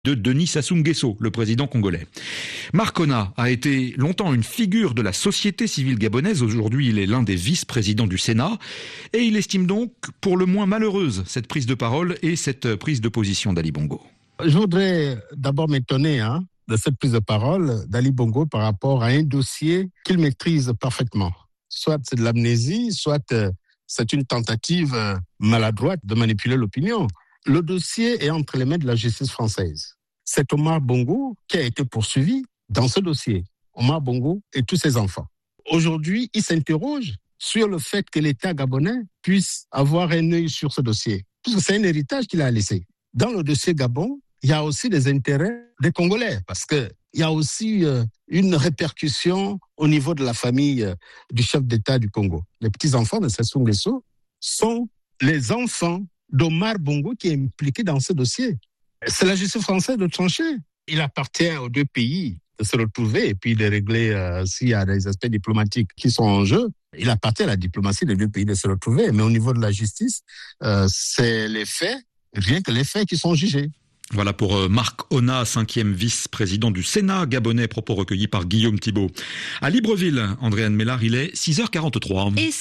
de Denis Sassou Nguesso, le président congolais. Marc Ona a été longtemps une figure de la société civile gabonaise. Aujourd'hui, il est l'un des vice-présidents du Sénat. Et il estime donc pour le moins malheureuse cette prise de parole et cette prise de position d'Ali Bongo. Je voudrais d'abord m'étonner de cette prise de parole d'Ali Bongo par rapport à un dossier qu'il maîtrise parfaitement. Soit c'est de l'amnésie, soit c'est une tentative maladroite de manipuler l'opinion. Le dossier est entre les mains de la justice française. C'est Omar Bongo qui a été poursuivi dans ce dossier. Omar Bongo et tous ses enfants. Aujourd'hui, il s'interroge sur le fait que l'État gabonais puisse avoir un œil sur ce dossier. Parce que c'est un héritage qu'il a laissé. Dans le dossier Gabon, il y a aussi des intérêts des Congolais. Parce qu'il y a aussi une répercussion au niveau de la famille du chef d'État du Congo. Les petits-enfants de Sassou Nguesso sont les enfants d'Omar Bongo qui est impliqué dans ce dossier. C'est la justice française de trancher. Il appartient aux deux pays de se retrouver et puis de régler s'il y a des aspects diplomatiques qui sont en jeu. Il appartient à la diplomatie des deux pays de se retrouver. Mais au niveau de la justice, c'est les faits, rien que les faits qui sont jugés. Voilà pour Marc Ona, 5e vice-président du Sénat gabonais, propos recueillis par Guillaume Thibault. À Libreville, Andréane Mélard, il est 6h43. Et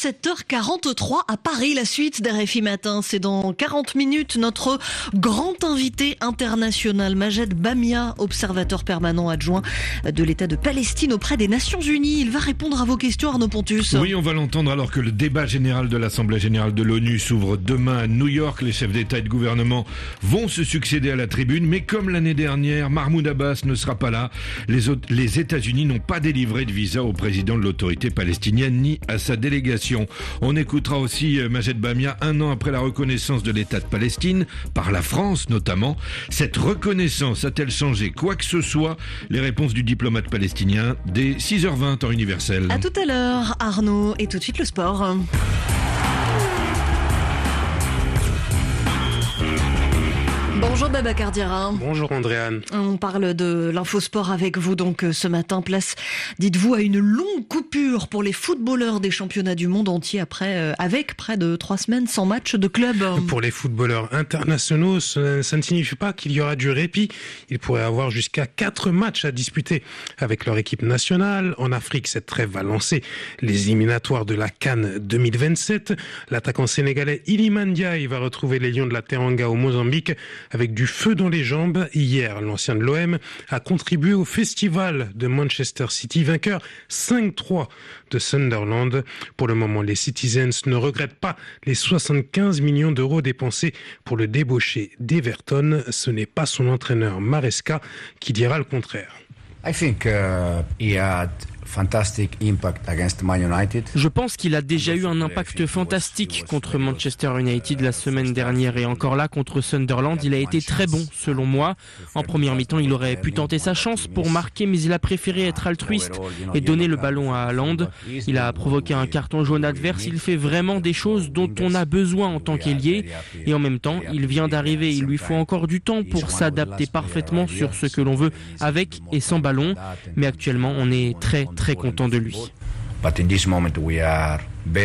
7h43 à Paris, la suite d'RFI Matin. C'est dans 40 minutes notre grand invité international, Majed Bamia, observateur permanent adjoint de l'État de Palestine auprès des Nations Unies. Il va répondre à vos questions, Arnaud Pontus. Oui, on va l'entendre alors que le débat général de l'Assemblée générale de l'ONU s'ouvre demain à New York. Les chefs d'État et de gouvernement vont se succéder à la tribune, mais comme l'année dernière, Mahmoud Abbas ne sera pas là. Les États-Unis n'ont pas délivré de visa au président de l'autorité palestinienne ni à sa délégation. On écoutera aussi Majed Bamia 1 an après la reconnaissance de l'État de Palestine, par la France notamment. Cette reconnaissance a-t-elle changé quoi que ce soit? Les réponses du diplomate palestinien dès 6h20 en universel. À tout à l'heure, Arnaud, et tout de suite le sport. Bonjour Babacar Diarra. Bonjour Andréane. On parle de l'infosport avec vous donc ce matin. Place, dites-vous, à une longue coupure pour les footballeurs des championnats du monde entier avec près de 3 semaines sans match de club. Pour les footballeurs internationaux, ça ne signifie pas qu'il y aura du répit. Ils pourraient avoir jusqu'à 4 matchs à disputer avec leur équipe nationale. En Afrique, cette trêve va lancer les éliminatoires de la CAN 2027. L'attaquant sénégalais Iliman Ndiaye va retrouver les Lions de la Teranga au Mozambique avec du feu dans les jambes. Hier, l'ancien de l'OM a contribué au festival de Manchester City, vainqueur 5-3 de Sunderland. Pour le moment, les Citizens ne regrettent pas les 75 millions d'euros dépensés pour le débauché d'Everton. Ce n'est pas son entraîneur Maresca qui dira le contraire. I think he had fantastic impact against Man United. Je pense qu'il a déjà eu un impact fantastique contre Manchester United la semaine dernière et encore là contre Sunderland. Il a été très bon selon moi. En première mi-temps, il aurait pu tenter sa chance pour marquer, mais il a préféré être altruiste et donner le ballon à Haaland. Il a provoqué un carton jaune adverse. Il fait vraiment des choses dont on a besoin en tant qu'ailier. Et en même temps, il vient d'arriver. Il lui faut encore du temps pour s'adapter parfaitement sur ce que l'on veut avec et sans ballon. Mais actuellement, on est très content de lui. But in this moment we are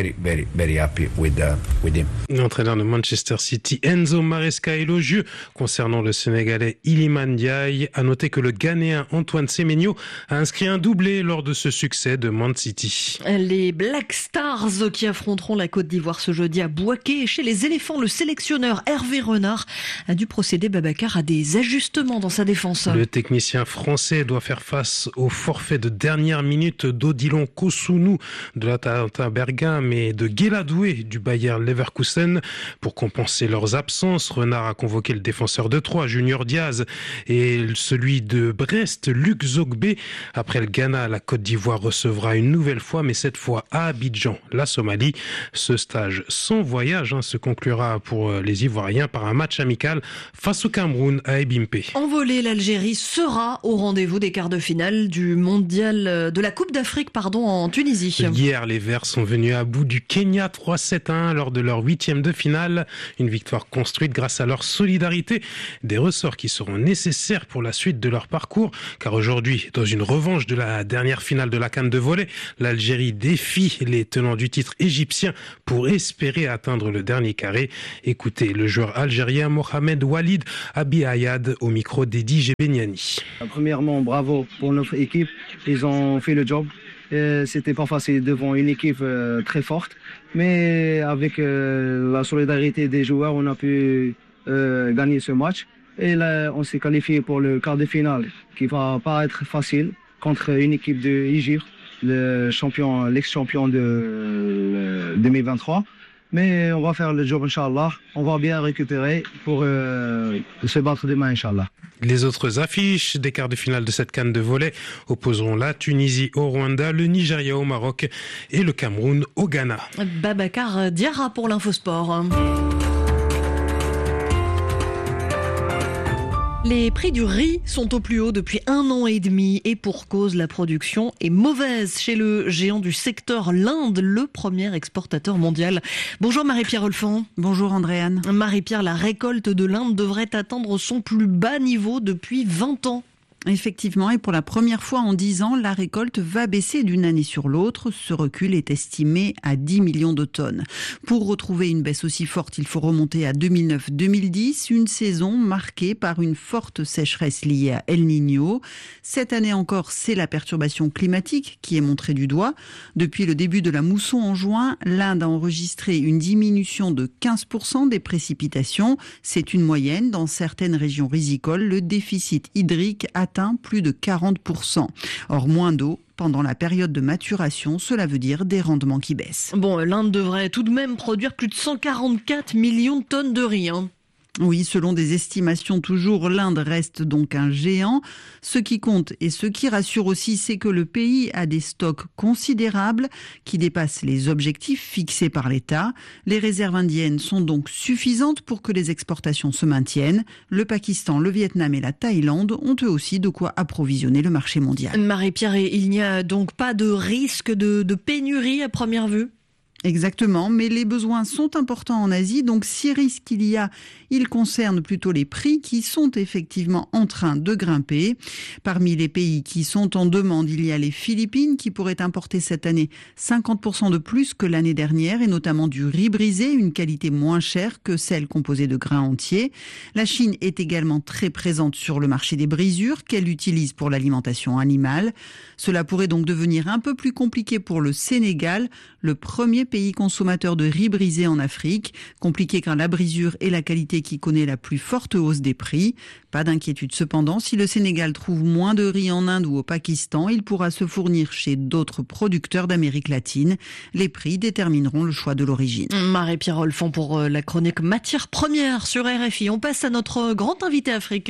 very happy with him. L'entraîneur de Manchester City, Enzo Maresca, élogieux concernant le Sénégalais Iliman Ndiaye. À noter que le Ghanéen Antoine Semenyo a inscrit un doublé lors de ce succès de Man City. Les Black Stars qui affronteront la Côte d'Ivoire ce jeudi à Bouaké. Et chez les éléphants, le sélectionneur Hervé Renard a dû procéder, Babacar, à des ajustements dans sa défense. Le technicien français doit faire face au forfait de dernière minute d'Odilon Kosunu de l'Atalanta Bergame et de Guéladoué du Bayer Leverkusen. Pour compenser leurs absences, Renard a convoqué le défenseur de Troyes, Junior Diaz, et celui de Brest, Luc Zogbe. Après le Ghana, la Côte d'Ivoire recevra une nouvelle fois, mais cette fois à Abidjan, la Somalie. Ce stage sans voyage se conclura pour les Ivoiriens par un match amical face au Cameroun à Ebimpe. En volée, l'Algérie sera au rendez-vous des quarts de finale du mondial de la Coupe d'Afrique en Tunisie. Hier, les Verts sont venus à bout du Kenya 3-7-1 lors de leur 8e de finale. Une victoire construite grâce à leur solidarité, des ressorts qui seront nécessaires pour la suite de leur parcours. Car aujourd'hui, dans une revanche de la dernière finale de la CAN de volley, l'Algérie défie les tenants du titre égyptien pour espérer atteindre le dernier carré. Écoutez le joueur algérien Mohamed Walid Abiyayad au micro d'Edi Gebeniani. Premièrement, bravo pour notre équipe. Ils ont fait le job. C'était pas facile devant une équipe très forte, mais avec la solidarité des joueurs, on a pu gagner ce match. Et là, on s'est qualifié pour le quart de finale, qui va pas être facile contre une équipe de l'Égypte, l'ex-champion de 2023. Mais on va faire le job, Inch'Allah. On va bien récupérer pour se battre demain, Inch'Allah. Les autres affiches des quarts de finale de cette CAN de volley opposeront la Tunisie au Rwanda, le Nigeria au Maroc et le Cameroun au Ghana. Babacar Diarra pour l'Infosport. Les prix du riz sont au plus haut depuis 1 an et demi et pour cause, la production est mauvaise chez le géant du secteur, l'Inde, le premier exportateur mondial. Bonjour Marie-Pierre Olfan. Bonjour Andréane. Marie-Pierre, la récolte de l'Inde devrait atteindre son plus bas niveau depuis 20 ans. Effectivement, et pour la première fois en 10 ans, la récolte va baisser d'une année sur l'autre. Ce recul est estimé à 10 millions de tonnes. Pour retrouver une baisse aussi forte, il faut remonter à 2009-2010, une saison marquée par une forte sécheresse liée à El Niño. Cette année encore, c'est la perturbation climatique qui est montrée du doigt. Depuis le début de la mousson en juin, l'Inde a enregistré une diminution de 15% des précipitations. C'est une moyenne. Dans certaines régions rizicoles, le déficit hydrique atteint plus de 40%. Or, moins d'eau pendant la période de maturation, cela veut dire des rendements qui baissent. Bon, l'Inde devrait tout de même produire plus de 144 millions de tonnes de riz. Oui, selon des estimations toujours, l'Inde reste donc un géant. Ce qui compte et ce qui rassure aussi, c'est que le pays a des stocks considérables qui dépassent les objectifs fixés par l'État. Les réserves indiennes sont donc suffisantes pour que les exportations se maintiennent. Le Pakistan, le Vietnam et la Thaïlande ont eux aussi de quoi approvisionner le marché mondial. Marie-Pierre, il n'y a donc pas de risque de pénurie à première vue ? Exactement, mais les besoins sont importants en Asie, donc si risque il y a, il concerne plutôt les prix qui sont effectivement en train de grimper. Parmi les pays qui sont en demande, il y a les Philippines qui pourraient importer cette année 50% de plus que l'année dernière et notamment du riz brisé, une qualité moins chère que celle composée de grains entiers. La Chine est également très présente sur le marché des brisures qu'elle utilise pour l'alimentation animale. Cela pourrait donc devenir un peu plus compliqué pour le Sénégal, le premier pays consommateur de riz brisé en Afrique. Compliqué car la brisure est la qualité qui connaît la plus forte hausse des prix. Pas d'inquiétude cependant, si le Sénégal trouve moins de riz en Inde ou au Pakistan, il pourra se fournir chez d'autres producteurs d'Amérique latine. Les prix détermineront le choix de l'origine. Marie-Pierre Olfan pour la chronique Matières premières sur RFI. On passe à notre grand invité Afrique.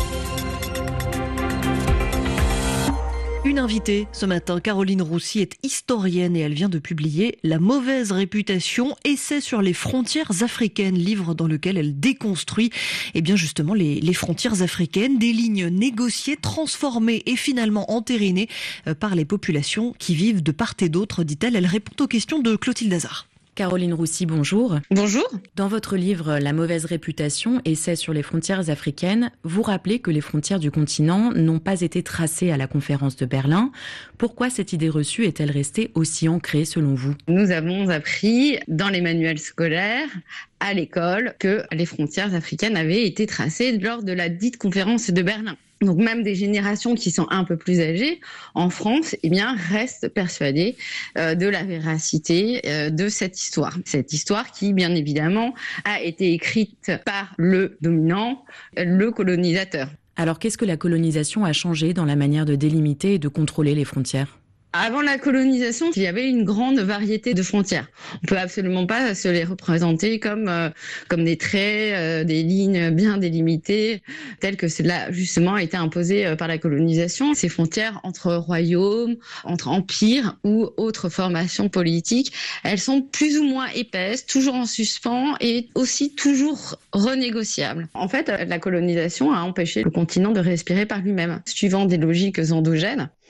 Une invitée ce matin, Caroline Roussy, est historienne et elle vient de publier La mauvaise réputation, essai sur les frontières africaines, livre dans lequel elle déconstruit justement les frontières africaines, des lignes négociées, transformées et finalement entérinées par les populations qui vivent de part et d'autre, dit-elle. Elle répond aux questions de Clotilde Hazard. Caroline Roussy, bonjour. Bonjour. Dans votre livre La mauvaise réputation, essai sur les frontières africaines, vous rappelez que les frontières du continent n'ont pas été tracées à la conférence de Berlin. Pourquoi cette idée reçue est-elle restée aussi ancrée selon vous ? Nous avons appris dans les manuels scolaires, à l'école, que les frontières africaines avaient été tracées lors de la dite conférence de Berlin. Donc même des générations qui sont un peu plus âgées en France, restent persuadées de la véracité de cette histoire. Cette histoire qui, bien évidemment, a été écrite par le dominant, le colonisateur. Alors qu'est-ce que la colonisation a changé dans la manière de délimiter et de contrôler les frontières ? Avant la colonisation, il y avait une grande variété de frontières. On peut absolument pas se les représenter comme des traits, des lignes bien délimitées, telles que cela justement a été imposé par la colonisation. Ces frontières entre royaumes, entre empires ou autres formations politiques, elles sont plus ou moins épaisses, toujours en suspens et aussi toujours renégociables. En fait, la colonisation a empêché le continent de respirer par lui-même, suivant des logiques endogènes.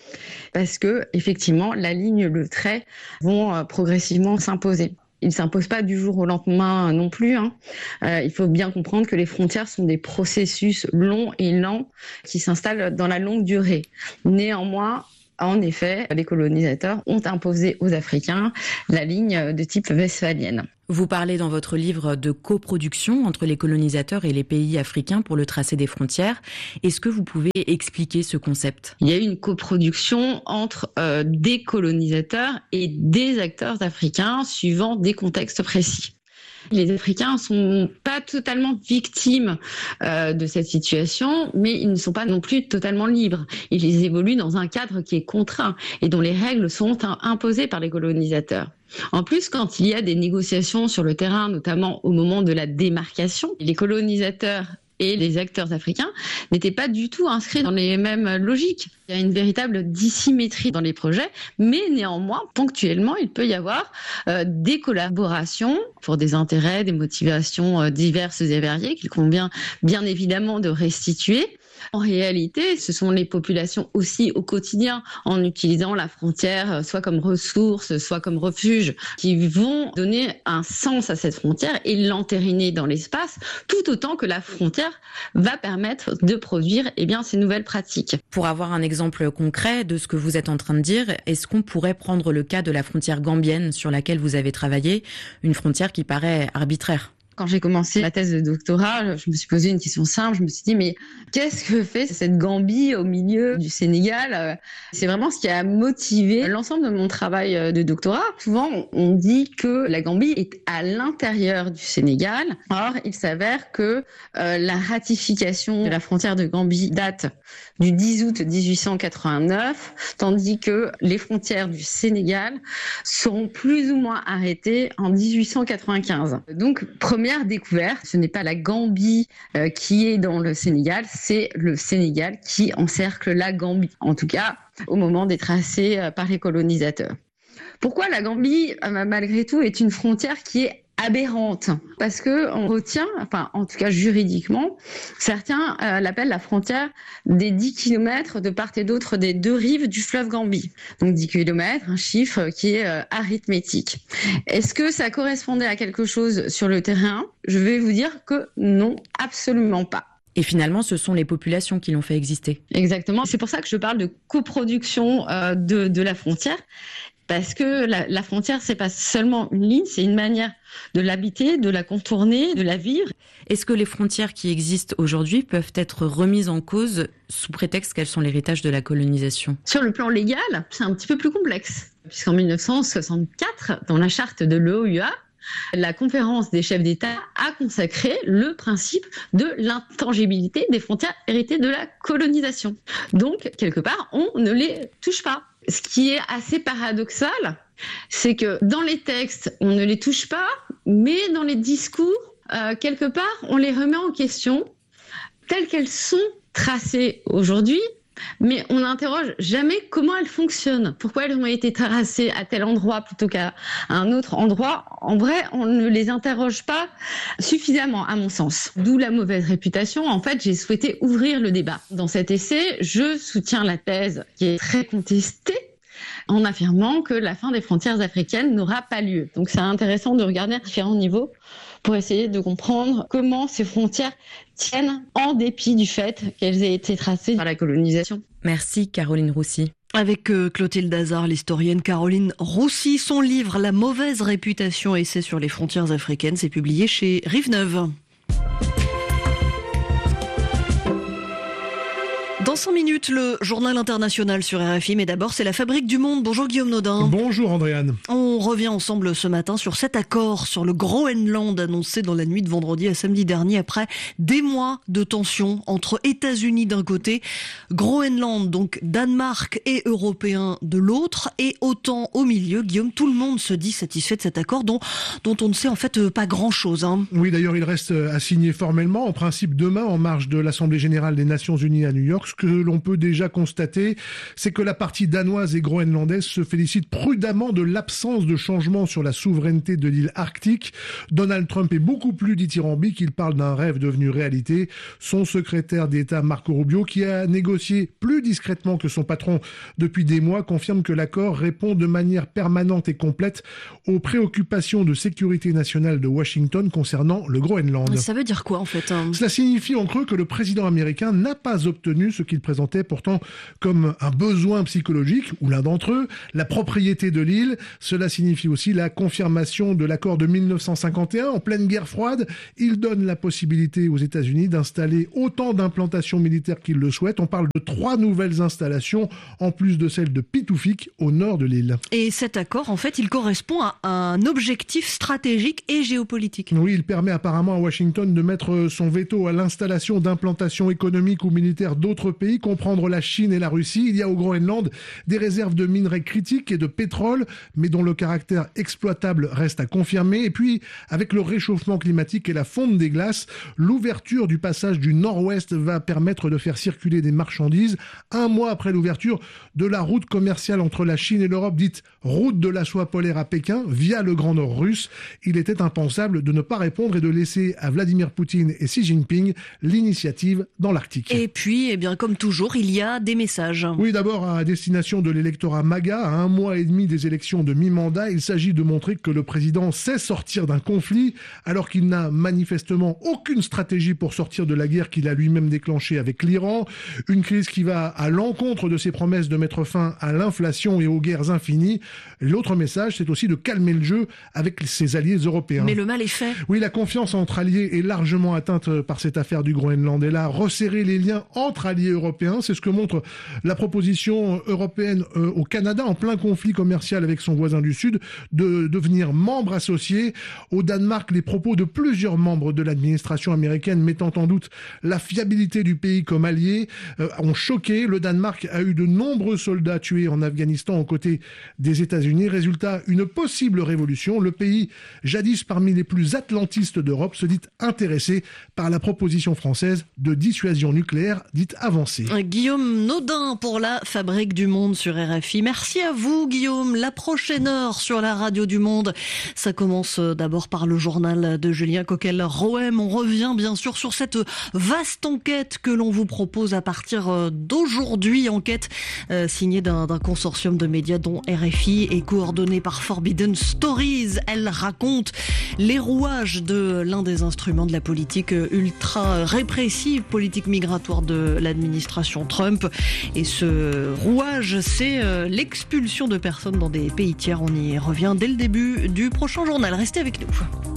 parce que effectivement la ligne, le trait vont progressivement s'imposer. Ils ne s'imposent pas du jour au lendemain non plus. Il faut bien comprendre que les frontières sont des processus longs et lents qui s'installent dans la longue durée. Néanmoins, en effet, les colonisateurs ont imposé aux Africains la ligne de type westphalienne. Vous parlez dans votre livre de coproduction entre les colonisateurs et les pays africains pour le tracé des frontières. Est-ce que vous pouvez expliquer ce concept ? Il y a eu une coproduction entre des colonisateurs et des acteurs africains suivant des contextes précis. Les Africains sont pas totalement victimes de cette situation, mais ils ne sont pas non plus totalement libres. Ils évoluent dans un cadre qui est contraint et dont les règles sont imposées par les colonisateurs. En plus, quand il y a des négociations sur le terrain, notamment au moment de la démarcation, les colonisateurs et les acteurs africains n'étaient pas du tout inscrits dans les mêmes logiques. Il y a une véritable dissymétrie dans les projets, mais néanmoins, ponctuellement, il peut y avoir des collaborations pour des intérêts, des motivations diverses et variées qu'il convient bien évidemment de restituer. En réalité, ce sont les populations aussi au quotidien, en utilisant la frontière soit comme ressource, soit comme refuge, qui vont donner un sens à cette frontière et l'entériner dans l'espace, tout autant que la frontière va permettre de produire ces nouvelles pratiques. Pour avoir un exemple concret de ce que vous êtes en train de dire, est-ce qu'on pourrait prendre le cas de la frontière gambienne sur laquelle vous avez travaillé, une frontière qui paraît arbitraire ? Quand j'ai commencé ma thèse de doctorat, je me suis posé une question simple. Je me suis dit, mais qu'est-ce que fait cette Gambie au milieu du Sénégal ? C'est vraiment ce qui a motivé l'ensemble de mon travail de doctorat. Souvent, on dit que la Gambie est à l'intérieur du Sénégal. Or, il s'avère que la ratification de la frontière de Gambie date du 10 août 1889, tandis que les frontières du Sénégal seront plus ou moins arrêtées en 1895. Donc, première découverte, ce n'est pas la Gambie qui est dans le Sénégal, c'est le Sénégal qui encercle la Gambie, en tout cas au moment des tracés par les colonisateurs. Pourquoi la Gambie, malgré tout, est une frontière qui est aberrante? Parce que on retient, en tout cas juridiquement, certains l'appellent la frontière des 10 km de part et d'autre des deux rives du fleuve Gambie. Donc 10 km, un chiffre qui est arithmétique. Est-ce que ça correspondait à quelque chose sur le terrain? Je vais vous dire que non, absolument pas. Et finalement, ce sont les populations qui l'ont fait exister. Exactement. C'est pour ça que je parle de coproduction de la frontière. Parce que la frontière, c'est pas seulement une ligne, c'est une manière de l'habiter, de la contourner, de la vivre. Est-ce que les frontières qui existent aujourd'hui peuvent être remises en cause sous prétexte qu'elles sont l'héritage de la colonisation? Sur le plan légal, c'est un petit peu plus complexe. Puisqu'en 1964, dans la charte de l'OUA, la conférence des chefs d'État a consacré le principe de l'intangibilité des frontières héritées de la colonisation. Donc, quelque part, on ne les touche pas. Ce qui est assez paradoxal, c'est que dans les textes, on ne les touche pas, mais dans les discours, quelque part, on les remet en question telles qu'elles sont tracées aujourd'hui, mais on n'interroge jamais comment elles fonctionnent, pourquoi elles ont été tracées à tel endroit plutôt qu'à un autre endroit. En vrai, on ne les interroge pas suffisamment, à mon sens. D'où la mauvaise réputation. En fait, j'ai souhaité ouvrir le débat. Dans cet essai, je soutiens la thèse qui est très contestée, en affirmant que la fin des frontières africaines n'aura pas lieu. Donc c'est intéressant de regarder à différents niveaux pour essayer de comprendre comment ces frontières tiennent en dépit du fait qu'elles aient été tracées par la colonisation. Merci Caroline Roussy. Avec Clotilde Hazard, l'historienne Caroline Roussy, son livre « La mauvaise réputation, essai sur les frontières africaines », c'est publié chez Rive-Neuve. Dans 100 minutes, le journal international sur RFI, mais d'abord c'est la Fabrique du Monde. Bonjour Guillaume Naudin. Bonjour Andréane. On revient ensemble ce matin sur cet accord sur le Groenland annoncé dans la nuit de vendredi à samedi dernier après des mois de tensions entre États-Unis d'un côté, Groenland, donc Danemark et Européens de l'autre, et OTAN au milieu. Guillaume, tout le monde se dit satisfait de cet accord dont on ne sait en fait pas grand-chose. Oui, d'ailleurs il reste à signer formellement, en principe demain, en marge de l'Assemblée Générale des Nations Unies à New York, ce que l'on peut déjà constater, c'est que la partie danoise et groenlandaise se félicite prudemment de l'absence de changement sur la souveraineté de l'île arctique. Donald Trump est beaucoup plus dithyrambique, il parle d'un rêve devenu réalité. Son secrétaire d'État Marco Rubio, qui a négocié plus discrètement que son patron depuis des mois, confirme que l'accord répond de manière permanente et complète aux préoccupations de sécurité nationale de Washington concernant le Groenland. Ça veut dire quoi en fait Cela signifie en creux que le président américain n'a pas obtenu ce qu'il présentait pourtant comme un besoin psychologique, ou l'un d'entre eux, la propriété de l'île. Cela signifie aussi la confirmation de l'accord de 1951 en pleine guerre froide. Il donne la possibilité aux États-Unis d'installer autant d'implantations militaires qu'ils le souhaitent. On parle de 3 nouvelles installations en plus de celle de Pituffik au nord de l'île. Et cet accord, en fait, il correspond à un objectif stratégique et géopolitique. Oui, il permet apparemment à Washington de mettre son veto à l'installation d'implantations économiques ou militaires d'autres pays, comprendre la Chine et la Russie. Il y a au Groenland des réserves de minerais critiques et de pétrole, mais dont le caractère exploitable reste à confirmer. Et puis, avec le réchauffement climatique et la fonte des glaces, l'ouverture du passage du nord-ouest va permettre de faire circuler des marchandises. Un mois après l'ouverture de la route commerciale entre la Chine et l'Europe, dite route de la soie polaire à Pékin, via le Grand Nord russe, il était impensable de ne pas répondre et de laisser à Vladimir Poutine et Xi Jinping l'initiative dans l'Arctique. Et puis, eh bien, comme toujours, il y a des messages. Oui, d'abord à destination de l'électorat MAGA, à 1 mois et demi des élections de mi-mandat, il s'agit de montrer que le président sait sortir d'un conflit, alors qu'il n'a manifestement aucune stratégie pour sortir de la guerre qu'il a lui-même déclenchée avec l'Iran. Une crise qui va à l'encontre de ses promesses de mettre fin à l'inflation et aux guerres infinies. L'autre message, c'est aussi de calmer le jeu avec ses alliés européens. Mais le mal est fait. Oui, la confiance entre alliés est largement atteinte par cette affaire du Groenland. Elle a resserré les liens entre alliés européens. C'est ce que montre la proposition européenne au Canada, en plein conflit commercial avec son voisin du Sud, de devenir membre associé. Au Danemark, les propos de plusieurs membres de l'administration américaine mettant en doute la fiabilité du pays comme allié ont choqué. Le Danemark a eu de nombreux soldats tués en Afghanistan aux côtés des États-Unis. Résultat, une possible révolution. Le pays, jadis parmi les plus atlantistes d'Europe, se dit intéressé par la proposition française de dissuasion nucléaire dite avancée. Guillaume Naudin pour la Fabrique du Monde sur RFI. Merci à vous, Guillaume. La prochaine heure sur la radio du Monde, ça commence d'abord par le journal de Julien Coquel-Rohem. On revient bien sûr sur cette vaste enquête que l'on vous propose à partir d'aujourd'hui. Enquête signée d'un consortium de médias dont RFI est coordonnée par Forbidden Stories. Elle raconte les rouages de l'un des instruments de la politique ultra répressive, politique migratoire de l'administration Trump. Et ce rouage, c'est l'expulsion de personnes dans des pays tiers. On y revient dès le début du prochain journal. Restez avec nous.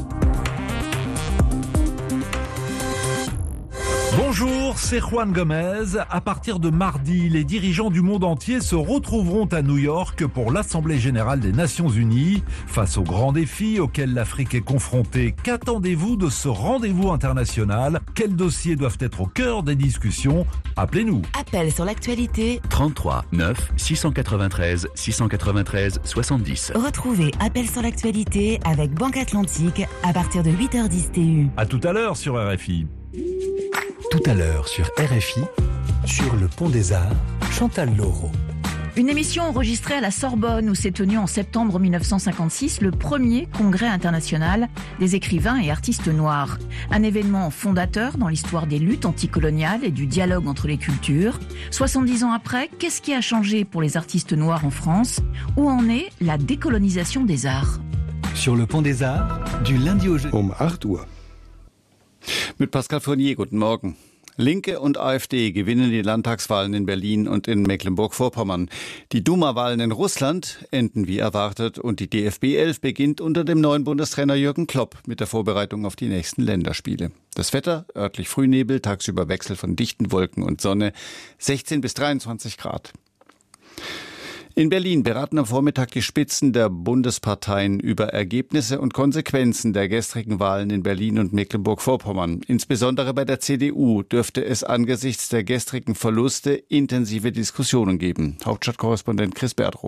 Bonjour, c'est Juan Gomez. À partir de mardi, les dirigeants du monde entier se retrouveront à New York pour l'Assemblée générale des Nations Unies. Face aux grands défis auxquels l'Afrique est confrontée, qu'attendez-vous de ce rendez-vous international? Quels dossiers doivent être au cœur des discussions? Appelez-nous. Appel sur l'actualité 33 9 693 693 70. Retrouvez Appel sur l'actualité avec Banque Atlantique à partir de 8h10 TU. À tout à l'heure sur RFI. Tout à l'heure sur RFI, sur le Pont des Arts, Chantal Laurent. Une émission enregistrée à la Sorbonne où s'est tenu en septembre 1956 le premier congrès international des écrivains et artistes noirs. Un événement fondateur dans l'histoire des luttes anticoloniales et du dialogue entre les cultures. 70 ans après, qu'est-ce qui a changé pour les artistes noirs en France? Où en est la décolonisation des arts? Sur le Pont des Arts, du lundi au jeudi. 8 Uhr. Mit Pascal Fournier, guten Morgen. Linke und AfD gewinnen die Landtagswahlen in Berlin und in Mecklenburg-Vorpommern. Die Duma-Wahlen in Russland enden wie erwartet und die DFB 11 beginnt unter dem neuen Bundestrainer Jürgen Klopp mit der Vorbereitung auf die nächsten Länderspiele. Das Wetter, örtlich Frühnebel, tagsüber Wechsel von dichten Wolken und Sonne, 16 bis 23 Grad. In Berlin beraten am Vormittag die Spitzen der Bundesparteien über Ergebnisse und Konsequenzen der gestrigen Wahlen in Berlin und Mecklenburg-Vorpommern. Insbesondere bei der CDU dürfte es angesichts der gestrigen Verluste intensive Diskussionen geben. Hauptstadtkorrespondent Chris Berdrow.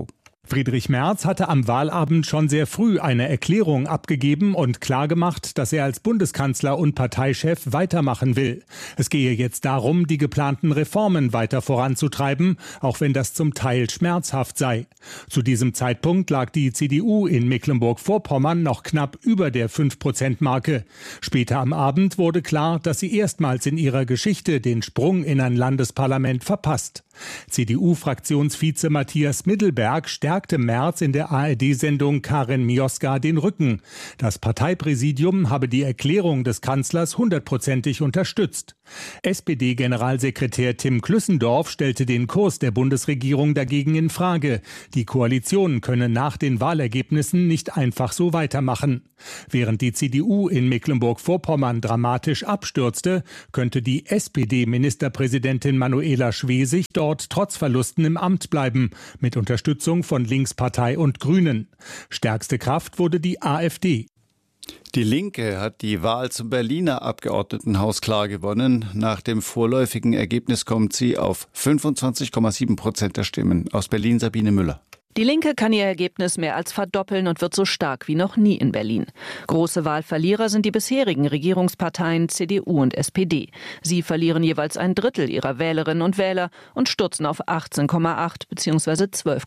Friedrich Merz hatte am Wahlabend schon sehr früh eine Erklärung abgegeben und klargemacht, dass er als Bundeskanzler und Parteichef weitermachen will. Es gehe jetzt darum, die geplanten Reformen weiter voranzutreiben, auch wenn das zum Teil schmerzhaft sei. Zu diesem Zeitpunkt lag die CDU in Mecklenburg-Vorpommern noch knapp über der 5%-Marke. Später am Abend wurde klar, dass sie erstmals in ihrer Geschichte den Sprung in ein Landesparlament verpasst. CDU-Fraktionsvize Matthias Middelberg stärkte Merz in der ARD-Sendung Karin Mioska den Rücken. Das Parteipräsidium habe die Erklärung des Kanzlers 100%ig unterstützt. SPD-Generalsekretär Tim Klüssendorf stellte den Kurs der Bundesregierung dagegen in Frage. Die Koalition könne nach den Wahlergebnissen nicht einfach so weitermachen. Während die CDU in Mecklenburg-Vorpommern dramatisch abstürzte, könnte die SPD-Ministerpräsidentin Manuela Schwesig dort trotz Verlusten im Amt bleiben, mit Unterstützung von Linkspartei und Grünen. Stärkste Kraft wurde die AfD. Die Linke hat die Wahl zum Berliner Abgeordnetenhaus klar gewonnen. Nach dem vorläufigen Ergebnis kommt sie auf 25,7% der Stimmen. Aus Berlin Sabine Müller. Die Linke kann ihr Ergebnis mehr als verdoppeln und wird so stark wie noch nie in Berlin. Große Wahlverlierer sind die bisherigen Regierungsparteien CDU und SPD. Sie verlieren jeweils ein Drittel ihrer Wählerinnen und Wähler und stürzen auf 18,8 bzw.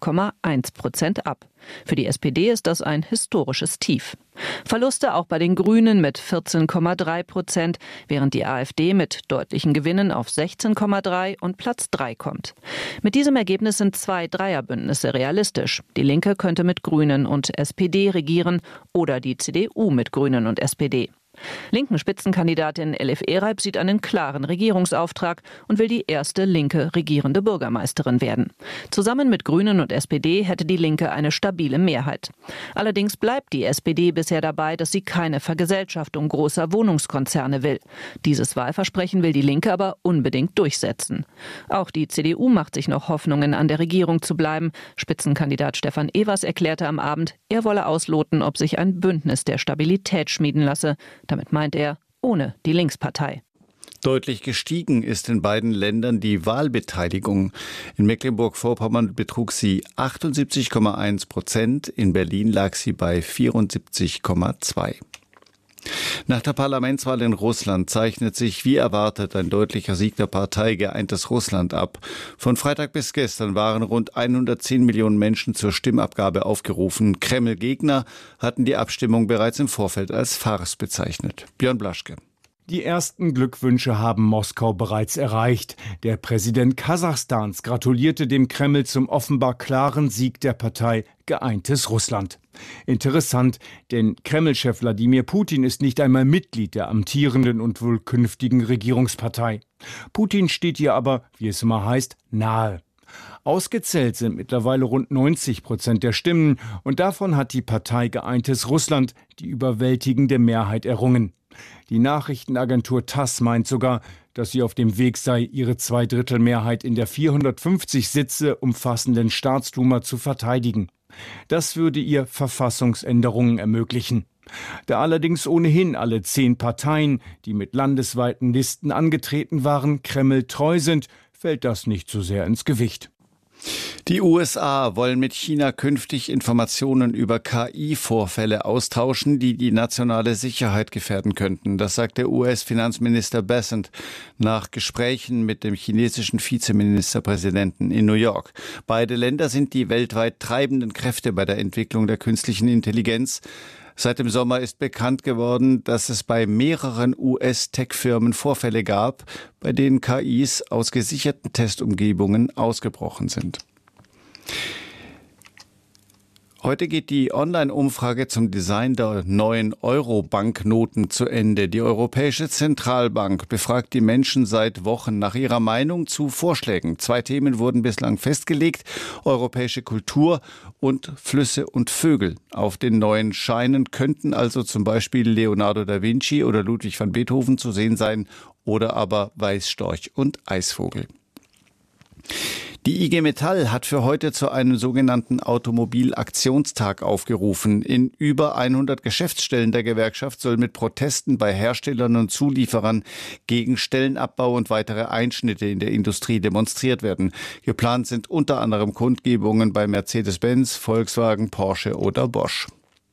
12,1% ab. Für die SPD ist das ein historisches Tief. Verluste auch bei den Grünen mit 14,3%, während die AfD mit deutlichen Gewinnen auf 16,3 und Platz 3 kommt. Mit diesem Ergebnis sind 2 Dreierbündnisse realistisch. Die Linke könnte mit Grünen und SPD regieren oder die CDU mit Grünen und SPD. Linken Spitzenkandidatin Elif Ereib sieht einen klaren Regierungsauftrag und will die erste linke regierende Bürgermeisterin werden. Zusammen mit Grünen und SPD hätte die Linke eine stabile Mehrheit. Allerdings bleibt die SPD bisher dabei, dass sie keine Vergesellschaftung großer Wohnungskonzerne will. Dieses Wahlversprechen will die Linke aber unbedingt durchsetzen. Auch die CDU macht sich noch Hoffnungen, an der Regierung zu bleiben. Spitzenkandidat Stefan Evers erklärte am Abend, er wolle ausloten, ob sich ein Bündnis der Stabilität schmieden lasse. Damit meint er, ohne die Linkspartei. Deutlich gestiegen ist in beiden Ländern die Wahlbeteiligung. In Mecklenburg-Vorpommern betrug sie 78,1%, in Berlin lag sie bei 74,2%. Nach der Parlamentswahl in Russland zeichnet sich wie erwartet ein deutlicher Sieg der Partei Geeintes Russland ab. Von Freitag bis gestern waren rund 110 Millionen Menschen zur Stimmabgabe aufgerufen. Kreml-Gegner hatten die Abstimmung bereits im Vorfeld als Farce bezeichnet. Björn Blaschke. Die ersten Glückwünsche haben Moskau bereits erreicht. Der Präsident Kasachstans gratulierte dem Kreml zum offenbar klaren Sieg der Partei Geeintes Russland. Interessant, denn Kreml-Chef Wladimir Putin ist nicht einmal Mitglied der amtierenden und wohl künftigen Regierungspartei. Putin steht ihr aber, wie es immer heißt, nahe. Ausgezählt sind mittlerweile rund 90% der Stimmen und davon hat die Partei Geeintes Russland die überwältigende Mehrheit errungen. Die Nachrichtenagentur TASS meint sogar, dass sie auf dem Weg sei, ihre Zweidrittelmehrheit in der 450 Sitze umfassenden Staatsduma zu verteidigen. Das würde ihr Verfassungsänderungen ermöglichen. Da allerdings ohnehin alle 10 Parteien, die mit landesweiten Listen angetreten waren, Kreml treu sind, fällt das nicht so sehr ins Gewicht. Die USA wollen mit China künftig Informationen über KI-Vorfälle austauschen, die die nationale Sicherheit gefährden könnten. Das sagt der US-Finanzminister Bessent nach Gesprächen mit dem chinesischen Vizeministerpräsidenten in New York. Beide Länder sind die weltweit treibenden Kräfte bei der Entwicklung der künstlichen Intelligenz. Seit dem Sommer ist bekannt geworden, dass es bei mehreren US-Tech-Firmen Vorfälle gab, bei denen KIs aus gesicherten Testumgebungen ausgebrochen sind. Heute geht die Online-Umfrage zum Design der neuen Euro-Banknoten zu Ende. Die Europäische Zentralbank befragt die Menschen seit Wochen nach ihrer Meinung zu Vorschlägen. 2 Themen wurden bislang festgelegt: europäische Kultur und Flüsse und Vögel. Auf den neuen Scheinen könnten also zum Beispiel Leonardo da Vinci oder Ludwig van Beethoven zu sehen sein oder aber Weißstorch und Eisvogel. Die IG Metall hat für heute zu einem sogenannten Automobilaktionstag aufgerufen. In über 100 Geschäftsstellen der Gewerkschaft soll mit Protesten bei Herstellern und Zulieferern gegen Stellenabbau und weitere Einschnitte in der Industrie demonstriert werden. Geplant sind unter anderem Kundgebungen bei Mercedes-Benz, Volkswagen, Porsche oder Bosch.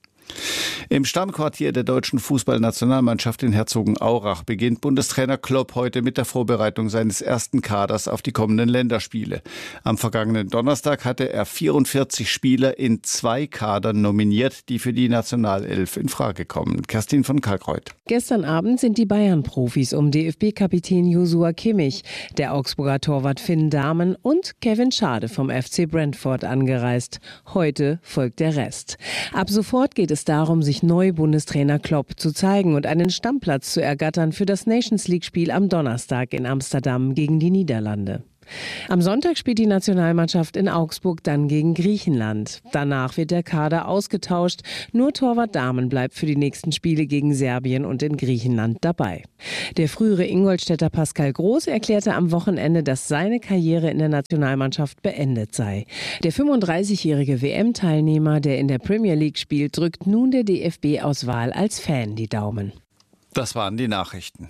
Im Stammquartier der deutschen Fußballnationalmannschaft in Herzogenaurach beginnt Bundestrainer Klopp heute mit der Vorbereitung seines ersten Kaders auf die kommenden Länderspiele. Am vergangenen Donnerstag hatte er 44 Spieler in 2 Kadern nominiert, die für die Nationalelf in Frage kommen. Kerstin von Kalkreuth. Gestern Abend sind die Bayern-Profis um DFB-Kapitän Joshua Kimmich, der Augsburger Torwart Finn Dahmen und Kevin Schade vom FC Brentford angereist. Heute folgt der Rest. Ab sofort geht es darum, sich neu Bundestrainer Klopp zu zeigen und einen Stammplatz zu ergattern für das Nations-League-Spiel am Donnerstag in Amsterdam gegen die Niederlande. Am Sonntag spielt die Nationalmannschaft in Augsburg dann gegen Griechenland. Danach wird der Kader ausgetauscht. Nur Torwart Dahmen bleibt für die nächsten Spiele gegen Serbien und in Griechenland dabei. Der frühere Ingolstädter Pascal Groß erklärte am Wochenende, dass seine Karriere in der Nationalmannschaft beendet sei. Der 35-jährige WM-Teilnehmer, der in der Premier League spielt, drückt nun der DFB-Auswahl als Fan die Daumen. Das waren die Nachrichten.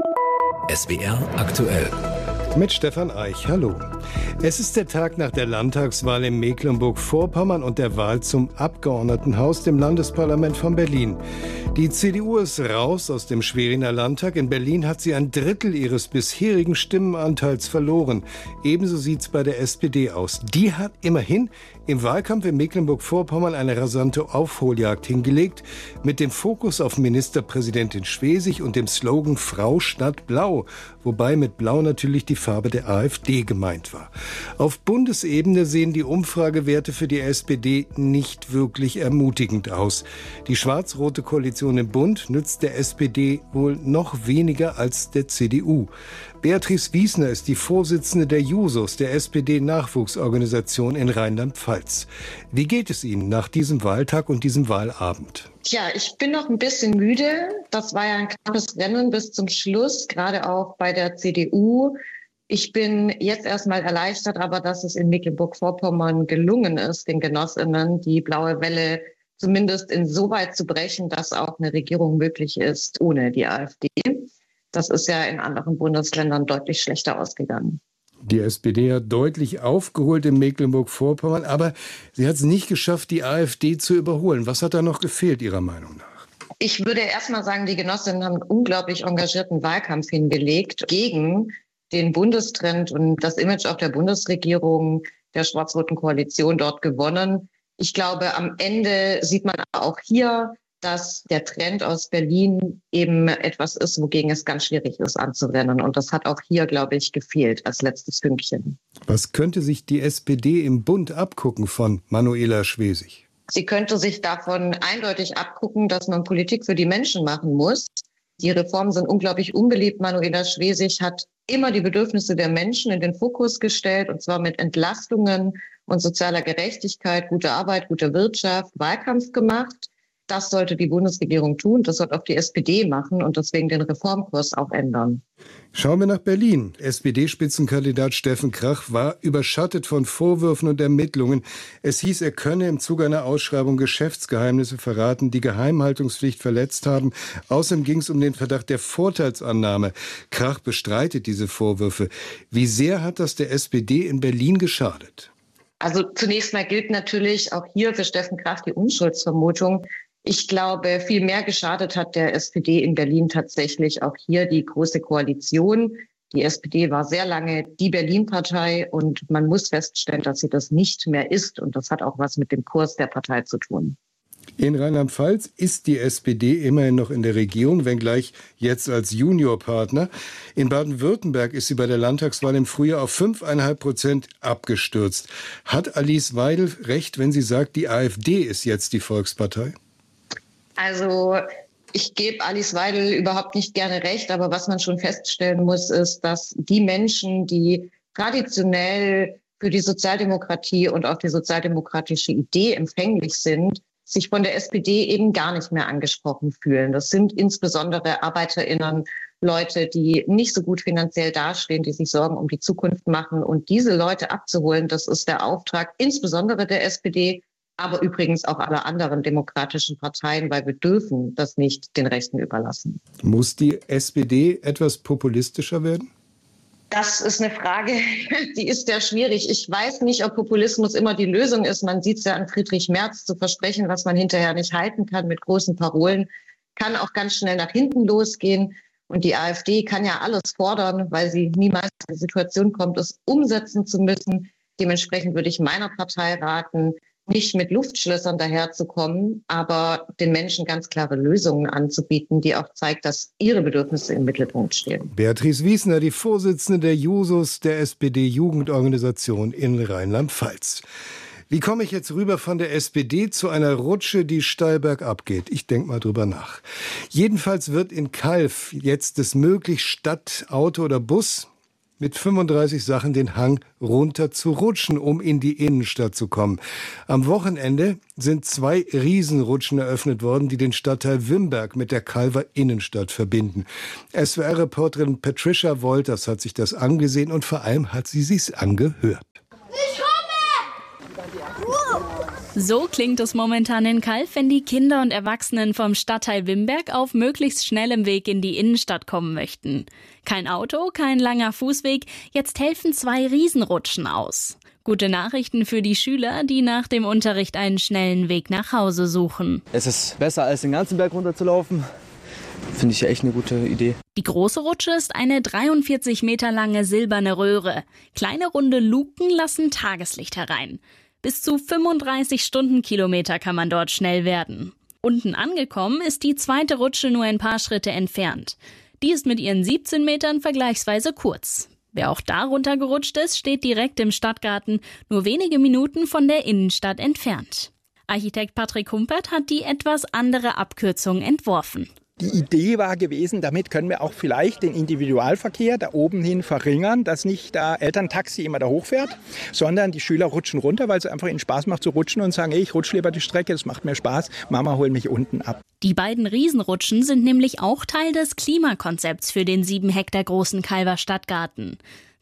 SWR aktuell. Mit Stefan Eich, hallo. Es ist der Tag nach der Landtagswahl in Mecklenburg-Vorpommern und der Wahl zum Abgeordnetenhaus, dem Landesparlament von Berlin. Die CDU ist raus aus dem Schweriner Landtag. In Berlin hat sie 1/3 ihres bisherigen Stimmenanteils verloren. Ebenso sieht's bei der SPD aus. Die hat immerhin im Wahlkampf in Mecklenburg-Vorpommern eine rasante Aufholjagd hingelegt, mit dem Fokus auf Ministerpräsidentin Schwesig und dem Slogan Frau statt Blau, wobei mit Blau natürlich die Farbe der AfD gemeint war. Auf Bundesebene sehen die Umfragewerte für die SPD nicht wirklich ermutigend aus. Die schwarz-rote Koalition im Bund nützt der SPD wohl noch weniger als der CDU. Beatrice Wiesner ist die Vorsitzende der Jusos, der SPD-Nachwuchsorganisation in Rheinland-Pfalz. Wie geht es Ihnen nach diesem Wahltag und diesem Wahlabend? Tja, ich bin noch ein bisschen müde. Das war ja ein knappes Rennen bis zum Schluss, gerade auch bei der CDU. Ich bin jetzt erstmal erleichtert, aber dass es in Mecklenburg-Vorpommern gelungen ist, den Genossinnen die blaue Welle zumindest insoweit zu brechen, dass auch eine Regierung möglich ist ohne die AfD. Das ist ja in anderen Bundesländern deutlich schlechter ausgegangen. Die SPD hat deutlich aufgeholt in Mecklenburg-Vorpommern, aber sie hat es nicht geschafft, die AfD zu überholen. Was hat da noch gefehlt, Ihrer Meinung nach? Ich würde erstmal sagen, die Genossinnen haben einen unglaublich engagierten Wahlkampf hingelegt gegen den Bundestrend und das Image auch der Bundesregierung, der schwarz-roten Koalition dort gewonnen. Ich glaube, am Ende sieht man auch hier, dass der Trend aus Berlin eben etwas ist, wogegen es ganz schwierig ist anzurennen. Und das hat auch hier, glaube ich, gefehlt als letztes Fünkchen. Was könnte sich die SPD im Bund abgucken von Manuela Schwesig? Sie könnte sich davon eindeutig abgucken, dass man Politik für die Menschen machen muss. Die Reformen sind unglaublich unbeliebt. Manuela Schwesig hat immer die Bedürfnisse der Menschen in den Fokus gestellt, und zwar mit Entlastungen und sozialer Gerechtigkeit, gute Arbeit, gute Wirtschaft, Wahlkampf gemacht. Das sollte die Bundesregierung tun, das sollte auch die SPD machen und deswegen den Reformkurs auch ändern. Schauen wir nach Berlin. SPD-Spitzenkandidat Steffen Krach war überschattet von Vorwürfen und Ermittlungen. Es hieß, er könne im Zuge einer Ausschreibung Geschäftsgeheimnisse verraten, die Geheimhaltungspflicht verletzt haben. Außerdem ging es um den Verdacht der Vorteilsannahme. Krach bestreitet diese Vorwürfe. Wie sehr hat das der SPD in Berlin geschadet? Also zunächst mal gilt natürlich auch hier für Steffen Krach die Unschuldsvermutung. Ich glaube, viel mehr geschadet hat der SPD in Berlin tatsächlich auch hier die Große Koalition. Die SPD war sehr lange die Berlin-Partei und man muss feststellen, dass sie das nicht mehr ist. Und das hat auch was mit dem Kurs der Partei zu tun. In Rheinland-Pfalz ist die SPD immerhin noch in der Regierung, wenngleich jetzt als Juniorpartner. In Baden-Württemberg ist sie bei der Landtagswahl im Frühjahr auf 5,5% abgestürzt. Hat Alice Weidel recht, wenn sie sagt, die AfD ist jetzt die Volkspartei? Also ich gebe Alice Weidel überhaupt nicht gerne recht, aber was man schon feststellen muss, ist, dass die Menschen, die traditionell für die Sozialdemokratie und auch die sozialdemokratische Idee empfänglich sind, sich von der SPD eben gar nicht mehr angesprochen fühlen. Das sind insbesondere ArbeiterInnen, Leute, die nicht so gut finanziell dastehen, die sich Sorgen um die Zukunft machen. Und diese Leute abzuholen, das ist der Auftrag insbesondere der SPD, aber übrigens auch aller anderen demokratischen Parteien, weil wir dürfen das nicht den Rechten überlassen. Muss die SPD etwas populistischer werden? Das ist eine Frage, die ist sehr schwierig. Ich weiß nicht, ob Populismus immer die Lösung ist. Man sieht es ja an Friedrich Merz, zu versprechen, was man hinterher nicht halten kann mit großen Parolen, kann auch ganz schnell nach hinten losgehen. Und die AfD kann ja alles fordern, weil sie niemals in die Situation kommt, es umsetzen zu müssen. Dementsprechend würde ich meiner Partei raten, nicht mit Luftschlössern daherzukommen, aber den Menschen ganz klare Lösungen anzubieten, die auch zeigt, dass ihre Bedürfnisse im Mittelpunkt stehen. Beatrice Wiesner, die Vorsitzende der Jusos, der SPD-Jugendorganisation in Rheinland-Pfalz. Wie komme ich jetzt rüber von der SPD zu einer Rutsche, die steil bergab geht? Ich denke mal drüber nach. Jedenfalls wird in Calw jetzt es möglich, statt Auto oder Bus mit 35 Sachen den Hang runter zu rutschen, um in die Innenstadt zu kommen. Am Wochenende sind 2 Riesenrutschen eröffnet worden, die den Stadtteil Wimberg mit der Calwer Innenstadt verbinden. SWR-Reporterin Patricia Wolters hat sich das angesehen und vor allem hat sie sich's angehört. So klingt es momentan in Calw, wenn die Kinder und Erwachsenen vom Stadtteil Wimberg auf möglichst schnellem Weg in die Innenstadt kommen möchten. Kein Auto, kein langer Fußweg, jetzt helfen 2 Riesenrutschen aus. Gute Nachrichten für die Schüler, die nach dem Unterricht einen schnellen Weg nach Hause suchen. Es ist besser, als den ganzen Berg runterzulaufen. Finde ich echt eine gute Idee. Die große Rutsche ist eine 43 Meter lange silberne Röhre. Kleine runde Luken lassen Tageslicht herein. Bis zu 35 Stundenkilometer kann man dort schnell werden. Unten angekommen ist die zweite Rutsche nur ein paar Schritte entfernt. Die ist mit ihren 17 Metern vergleichsweise kurz. Wer auch da runtergerutscht ist, steht direkt im Stadtgarten, nur wenige Minuten von der Innenstadt entfernt. Architekt Patrick Humpert hat die etwas andere Abkürzung entworfen. Die Idee war gewesen, damit können wir auch vielleicht den Individualverkehr da oben hin verringern, dass nicht da Elterntaxi immer da hochfährt, sondern die Schüler rutschen runter, weil es einfach ihnen Spaß macht zu rutschen und sagen, ich rutsche lieber die Strecke, das macht mir Spaß, Mama holt mich unten ab. Die beiden Riesenrutschen sind nämlich auch Teil des Klimakonzepts für den 7 Hektar großen Calwer Stadtgarten.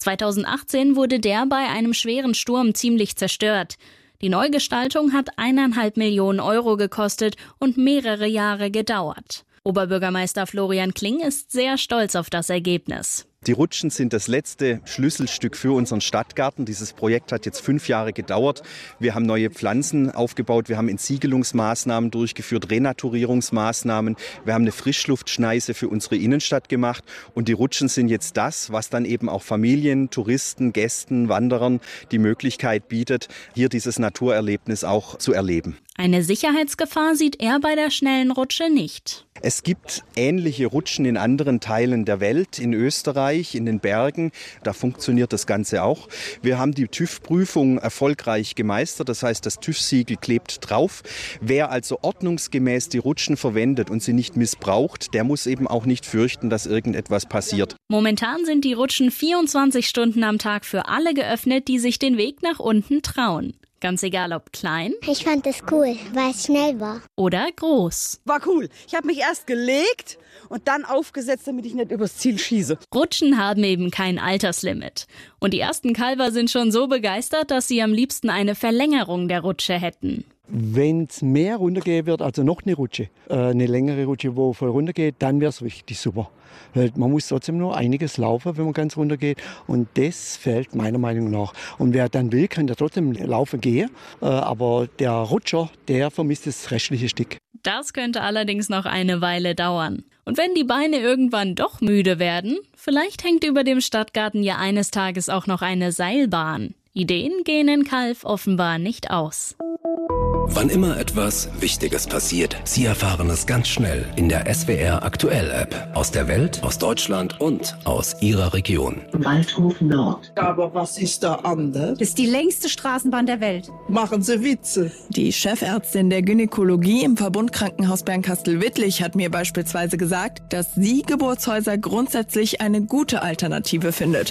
2018 wurde der bei einem schweren Sturm ziemlich zerstört. Die Neugestaltung hat 1,5 Millionen Euro gekostet und mehrere Jahre gedauert. Oberbürgermeister Florian Kling ist sehr stolz auf das Ergebnis. Die Rutschen sind das letzte Schlüsselstück für unseren Stadtgarten. Dieses Projekt hat jetzt 5 Jahre gedauert. Wir haben neue Pflanzen aufgebaut, wir haben Entsiegelungsmaßnahmen durchgeführt, Renaturierungsmaßnahmen. Wir haben eine Frischluftschneise für unsere Innenstadt gemacht. Und die Rutschen sind jetzt das, was dann eben auch Familien, Touristen, Gästen, Wanderern die Möglichkeit bietet, hier dieses Naturerlebnis auch zu erleben. Eine Sicherheitsgefahr sieht er bei der schnellen Rutsche nicht. Es gibt ähnliche Rutschen in anderen Teilen der Welt, in Österreich, in den Bergen. Da funktioniert das Ganze auch. Wir haben die TÜV-Prüfung erfolgreich gemeistert. Das heißt, das TÜV-Siegel klebt drauf. Wer also ordnungsgemäß die Rutschen verwendet und sie nicht missbraucht, der muss eben auch nicht fürchten, dass irgendetwas passiert. Momentan sind die Rutschen 24 Stunden am Tag für alle geöffnet, die sich den Weg nach unten trauen. Ganz egal, ob klein. Ich fand es cool, weil es schnell war. Oder groß. War cool. Ich habe mich erst gelegt und dann aufgesetzt, damit ich nicht übers Ziel schieße. Rutschen haben eben kein Alterslimit. Und die ersten Calwer sind schon so begeistert, dass sie am liebsten eine Verlängerung der Rutsche hätten. Wenn es mehr runtergehen wird, also noch eine Rutsche, eine längere Rutsche, wo voll runtergeht, dann wäre es richtig super. Weil man muss trotzdem nur einiges laufen, wenn man ganz runter geht. Und das fehlt meiner Meinung nach. Und wer dann will, kann da trotzdem laufen gehen. Aber der Rutscher, der vermisst das restliche Stück. Das könnte allerdings noch eine Weile dauern. Und wenn die Beine irgendwann doch müde werden, vielleicht hängt über dem Stadtgarten ja eines Tages auch noch eine Seilbahn. Ideen gehen in Calw offenbar nicht aus. Wann immer etwas Wichtiges passiert, Sie erfahren es ganz schnell in der SWR Aktuell-App. Aus der Welt, aus Deutschland und aus Ihrer Region. Waldhof Nord. Aber was ist da anders? Das ist die längste Straßenbahn der Welt. Machen Sie Witze. Die Chefärztin der Gynäkologie im Verbundkrankenhaus Bernkastel-Wittlich hat mir beispielsweise gesagt, dass sie Geburtshäuser grundsätzlich eine gute Alternative findet.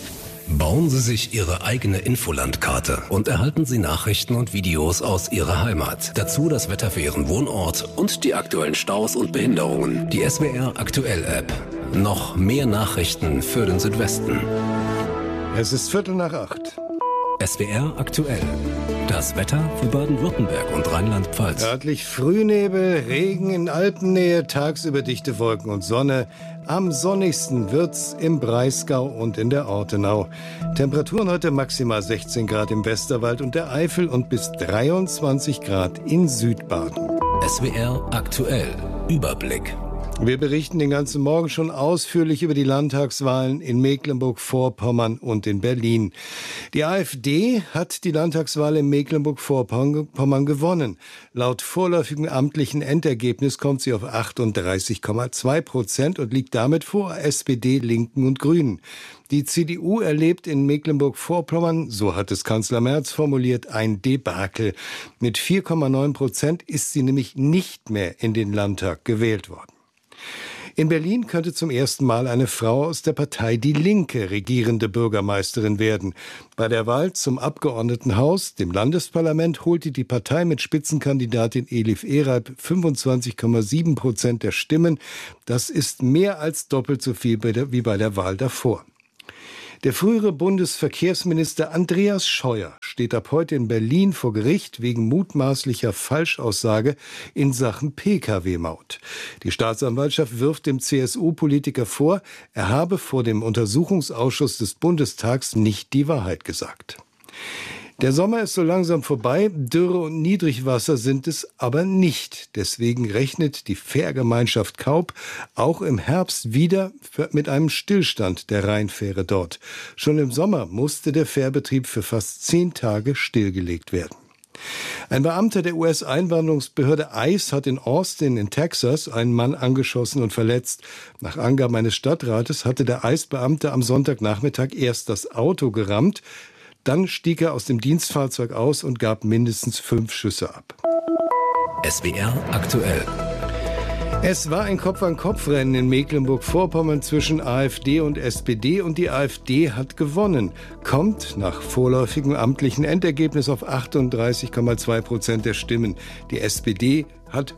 Bauen Sie sich Ihre eigene Infolandkarte und erhalten Sie Nachrichten und Videos aus Ihrer Heimat. Dazu das Wetter für Ihren Wohnort und die aktuellen Staus und Behinderungen. Die SWR Aktuell App. Noch mehr Nachrichten für den Südwesten. Es ist 7:45. SWR Aktuell. Das Wetter für Baden-Württemberg und Rheinland-Pfalz. Örtlich Frühnebel, Regen in Alpennähe, tagsüber dichte Wolken und Sonne. Am sonnigsten wird's im Breisgau und in der Ortenau. Temperaturen heute maximal 16 Grad im Westerwald und der Eifel und bis 23 Grad in Südbaden. SWR Aktuell. Überblick. Wir berichten den ganzen Morgen schon ausführlich über die Landtagswahlen in Mecklenburg-Vorpommern und in Berlin. Die AfD hat die Landtagswahl in Mecklenburg-Vorpommern gewonnen. Laut vorläufigem amtlichen Endergebnis kommt sie auf 38,2% und liegt damit vor SPD, Linken und Grünen. Die CDU erlebt in Mecklenburg-Vorpommern, so hat es Kanzler Merz formuliert, ein Debakel. Mit 4,9% ist sie nämlich nicht mehr in den Landtag gewählt worden. In Berlin könnte zum ersten Mal eine Frau aus der Partei Die Linke regierende Bürgermeisterin werden. Bei der Wahl zum Abgeordnetenhaus, dem Landesparlament, holte die Partei mit Spitzenkandidatin Elif Eralp 25,7% der Stimmen. Das ist mehr als doppelt so viel wie bei der Wahl davor. Der frühere Bundesverkehrsminister Andreas Scheuer steht ab heute in Berlin vor Gericht wegen mutmaßlicher Falschaussage in Sachen Pkw-Maut. Die Staatsanwaltschaft wirft dem CSU-Politiker vor, er habe vor dem Untersuchungsausschuss des Bundestags nicht die Wahrheit gesagt. Der Sommer ist so langsam vorbei, Dürre und Niedrigwasser sind es aber nicht. Deswegen rechnet die Fährgemeinschaft Kaup auch im Herbst wieder mit einem Stillstand der Rheinfähre dort. Schon im Sommer musste der Fährbetrieb für fast 10 Tage stillgelegt werden. Ein Beamter der US-Einwanderungsbehörde ICE hat in Austin in Texas einen Mann angeschossen und verletzt. Nach Angaben eines Stadtrates hatte der ICE-Beamte am Sonntagnachmittag erst das Auto gerammt. Dann stieg er aus dem Dienstfahrzeug aus und gab mindestens 5 Schüsse ab. SWR Aktuell. Es war ein Kopf-an-Kopf-Rennen in Mecklenburg-Vorpommern zwischen AfD und SPD und die AfD hat gewonnen. Kommt nach vorläufigem amtlichen Endergebnis auf 38,2% der Stimmen. Die SPD hat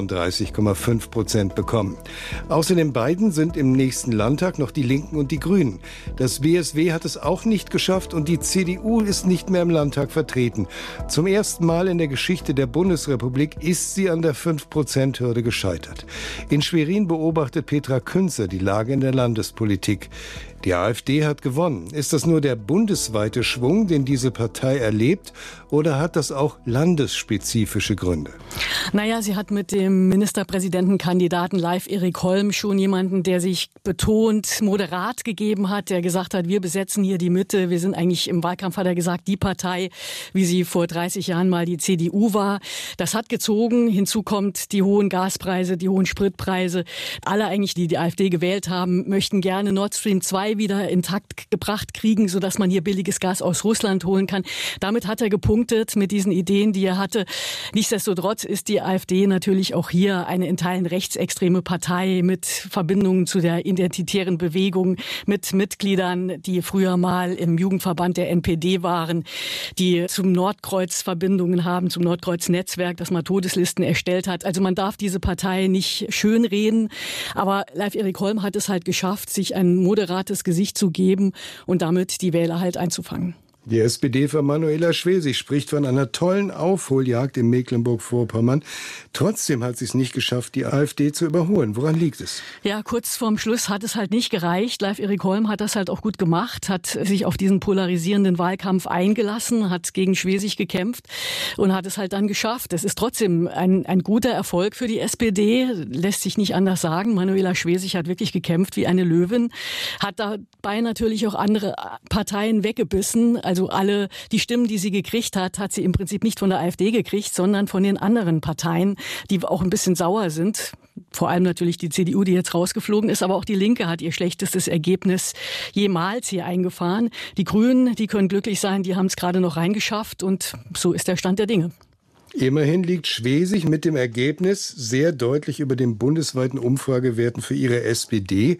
35,5% bekommen. Außer den beiden sind im nächsten Landtag noch die Linken und die Grünen. Das BSW hat es auch nicht geschafft und die CDU ist nicht mehr im Landtag vertreten. Zum ersten Mal in der Geschichte der Bundesrepublik ist sie an der 5%-Hürde gescheitert. In Schwerin beobachtet Petra Künzer die Lage in der Landespolitik. Die AfD hat gewonnen. Ist das nur der bundesweite Schwung, den diese Partei erlebt, oder hat das auch landesspezifische Gründe? Naja, sie hat mit dem Ministerpräsidentenkandidaten Leif Erik Holm schon jemanden, der sich betont moderat gegeben hat, der gesagt hat, wir besetzen hier die Mitte. Wir sind eigentlich, im Wahlkampf hat er gesagt, die Partei, wie sie vor 30 Jahren mal die CDU war. Das hat gezogen. Hinzu kommt die hohen Gaspreise, die hohen Spritpreise. Alle eigentlich, die die AfD gewählt haben, möchten gerne Nord Stream 2 wieder intakt gebracht kriegen, sodass man hier billiges Gas aus Russland holen kann. Damit hat er gepunktet mit diesen Ideen, die er hatte. Nichtsdestotrotz ist die AfD natürlich auch hier eine in Teilen rechtsextreme Partei mit Verbindungen zu der identitären Bewegung, mit Mitgliedern, die früher mal im Jugendverband der NPD waren, die zum Nordkreuz Verbindungen haben, zum Nordkreuz-Netzwerk, das mal Todeslisten erstellt hat. Also man darf diese Partei nicht schönreden, aber Leif Erik Holm hat es halt geschafft, sich ein moderates Gesicht zu geben und damit die Wähler halt einzufangen. Die SPD von Manuela Schwesig spricht von einer tollen Aufholjagd in Mecklenburg-Vorpommern. Trotzdem hat sie es nicht geschafft, die AfD zu überholen. Woran liegt es? Ja, kurz vorm Schluss hat es halt nicht gereicht. Leif Erik Holm hat das halt auch gut gemacht, hat sich auf diesen polarisierenden Wahlkampf eingelassen, hat gegen Schwesig gekämpft und hat es halt dann geschafft. Es ist trotzdem ein guter Erfolg für die SPD, lässt sich nicht anders sagen. Manuela Schwesig hat wirklich gekämpft wie eine Löwin, hat dabei natürlich auch andere Parteien weggebissen. Also alle die Stimmen, die sie gekriegt hat, hat sie im Prinzip nicht von der AfD gekriegt, sondern von den anderen Parteien, die auch ein bisschen sauer sind. Vor allem natürlich die CDU, die jetzt rausgeflogen ist, aber auch die Linke hat ihr schlechtestes Ergebnis jemals hier eingefahren. Die Grünen, die können glücklich sein, die haben es gerade noch reingeschafft und so ist der Stand der Dinge. Immerhin liegt Schwesig mit dem Ergebnis sehr deutlich über den bundesweiten Umfragewerten für ihre SPD.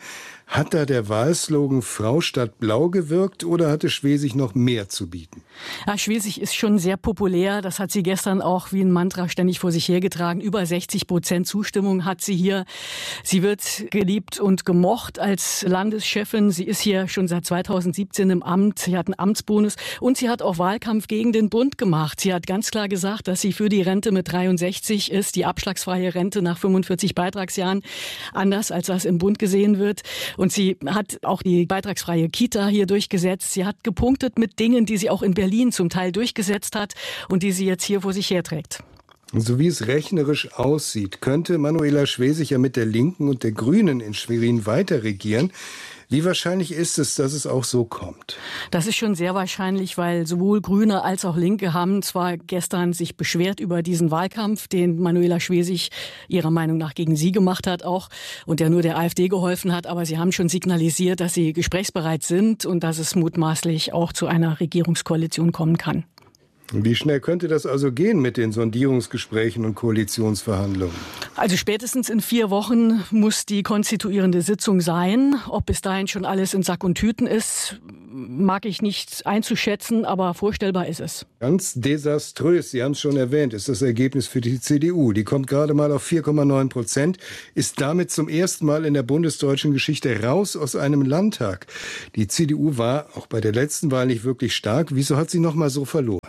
Hat da der Wahlslogan Frau statt Blau gewirkt oder hatte Schwesig noch mehr zu bieten? Ja, Schwesig ist schon sehr populär. Das hat sie gestern auch wie ein Mantra ständig vor sich hergetragen. Über 60% Zustimmung hat sie hier. Sie wird geliebt und gemocht als Landeschefin. Sie ist hier schon seit 2017 im Amt. Sie hat einen Amtsbonus und sie hat auch Wahlkampf gegen den Bund gemacht. Sie hat ganz klar gesagt, dass sie für die Rente mit 63 ist, die abschlagsfreie Rente nach 45 Beitragsjahren, anders als das im Bund gesehen wird. Und sie hat auch die beitragsfreie Kita hier durchgesetzt. Sie hat gepunktet mit Dingen, die sie auch in Berlin zum Teil durchgesetzt hat und die sie jetzt hier vor sich herträgt. So wie es rechnerisch aussieht, könnte Manuela Schwesig ja mit der Linken und der Grünen in Schwerin weiter regieren. Wie wahrscheinlich ist es, dass es auch so kommt? Das ist schon sehr wahrscheinlich, weil sowohl Grüne als auch Linke haben zwar gestern sich beschwert über diesen Wahlkampf, den Manuela Schwesig ihrer Meinung nach gegen sie gemacht hat auch und der nur der AfD geholfen hat, aber sie haben schon signalisiert, dass sie gesprächsbereit sind und dass es mutmaßlich auch zu einer Regierungskoalition kommen kann. Wie schnell könnte das also gehen mit den Sondierungsgesprächen und Koalitionsverhandlungen? Also spätestens in 4 Wochen muss die konstituierende Sitzung sein. Ob bis dahin schon alles in Sack und Tüten ist, mag ich nicht einzuschätzen, aber vorstellbar ist es. Ganz desaströs, Sie haben es schon erwähnt, ist das Ergebnis für die CDU. Die kommt gerade mal auf 4,9%, ist damit zum ersten Mal in der bundesdeutschen Geschichte raus aus einem Landtag. Die CDU war auch bei der letzten Wahl nicht wirklich stark. Wieso hat sie noch mal so verloren?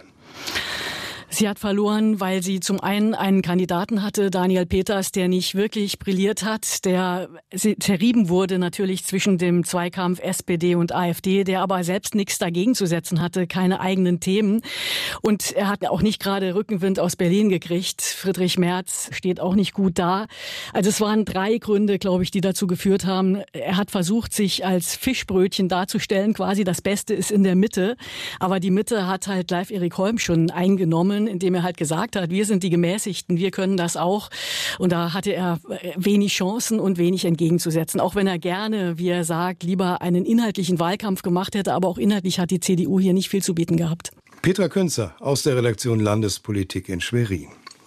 Sie hat verloren, weil sie zum einen einen Kandidaten hatte, Daniel Peters, der nicht wirklich brilliert hat, der zerrieben wurde natürlich zwischen dem Zweikampf SPD und AfD, der aber selbst nichts dagegen zu setzen hatte, keine eigenen Themen. Und er hat auch nicht gerade Rückenwind aus Berlin gekriegt. Friedrich Merz steht auch nicht gut da. Also es waren 3 Gründe, glaube ich, die dazu geführt haben. Er hat versucht, sich als Fischbrötchen darzustellen, quasi das Beste ist in der Mitte. Aber die Mitte hat halt Leif Erik Holm schon eingenommen, indem er halt gesagt hat, wir sind die Gemäßigten, wir können das auch. Und da hatte er wenig Chancen und wenig entgegenzusetzen. Auch wenn er gerne, wie er sagt, lieber einen inhaltlichen Wahlkampf gemacht hätte, aber auch inhaltlich hat die CDU hier nicht viel zu bieten gehabt. Petra Künzer aus der Redaktion Landespolitik in Schwerin.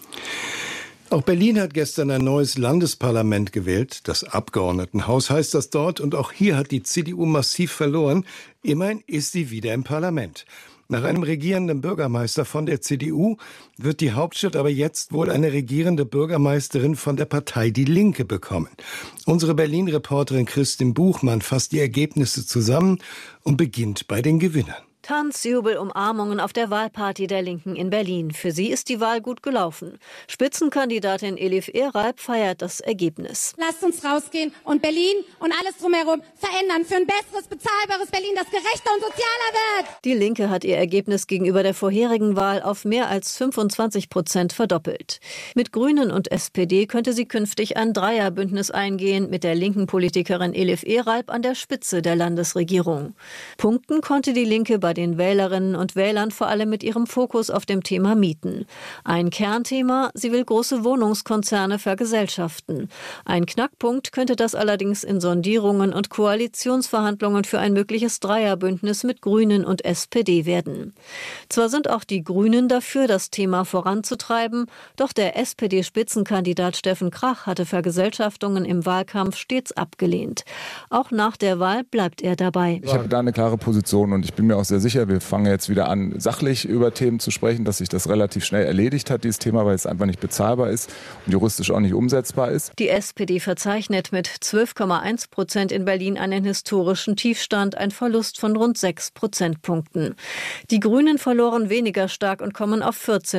Auch Berlin hat gestern ein neues Landesparlament gewählt. Das Abgeordnetenhaus heißt das dort. Und auch hier hat die CDU massiv verloren. Immerhin ist sie wieder im Parlament. Nach einem regierenden Bürgermeister von der CDU wird die Hauptstadt aber jetzt wohl eine regierende Bürgermeisterin von der Partei Die Linke bekommen. Unsere Berlin-Reporterin Christin Buchmann fasst die Ergebnisse zusammen und beginnt bei den Gewinnern. Tanz, Jubel, Umarmungen auf der Wahlparty der Linken in Berlin. Für sie ist die Wahl gut gelaufen. Spitzenkandidatin Elif Eralp feiert das Ergebnis. Lasst uns rausgehen und Berlin und alles drumherum verändern für ein besseres, bezahlbares Berlin, das gerechter und sozialer wird. Die Linke hat ihr Ergebnis gegenüber der vorherigen Wahl auf mehr als 25% verdoppelt. Mit Grünen und SPD könnte sie künftig ein Dreierbündnis eingehen, mit der linken Politikerin Elif Eralp an der Spitze der Landesregierung. Punkten konnte die Linke bei den Wählerinnen und Wählern vor allem mit ihrem Fokus auf dem Thema Mieten. Ein Kernthema, sie will große Wohnungskonzerne vergesellschaften. Ein Knackpunkt könnte das allerdings in Sondierungen und Koalitionsverhandlungen für ein mögliches Dreierbündnis mit Grünen und SPD werden. Zwar sind auch die Grünen dafür, das Thema voranzutreiben, doch der SPD-Spitzenkandidat Steffen Krach hatte Vergesellschaftungen im Wahlkampf stets abgelehnt. Auch nach der Wahl bleibt er dabei. Ich habe da eine klare Position und ich bin mir auch sehr sicher, wir fangen jetzt wieder an, sachlich über Themen zu sprechen, dass sich das relativ schnell erledigt hat, dieses Thema, weil es einfach nicht bezahlbar ist und juristisch auch nicht umsetzbar ist. Die SPD verzeichnet mit 12,1% in Berlin einen historischen Tiefstand, ein Verlust von rund 6 Prozentpunkten. Die Grünen verloren weniger stark und kommen auf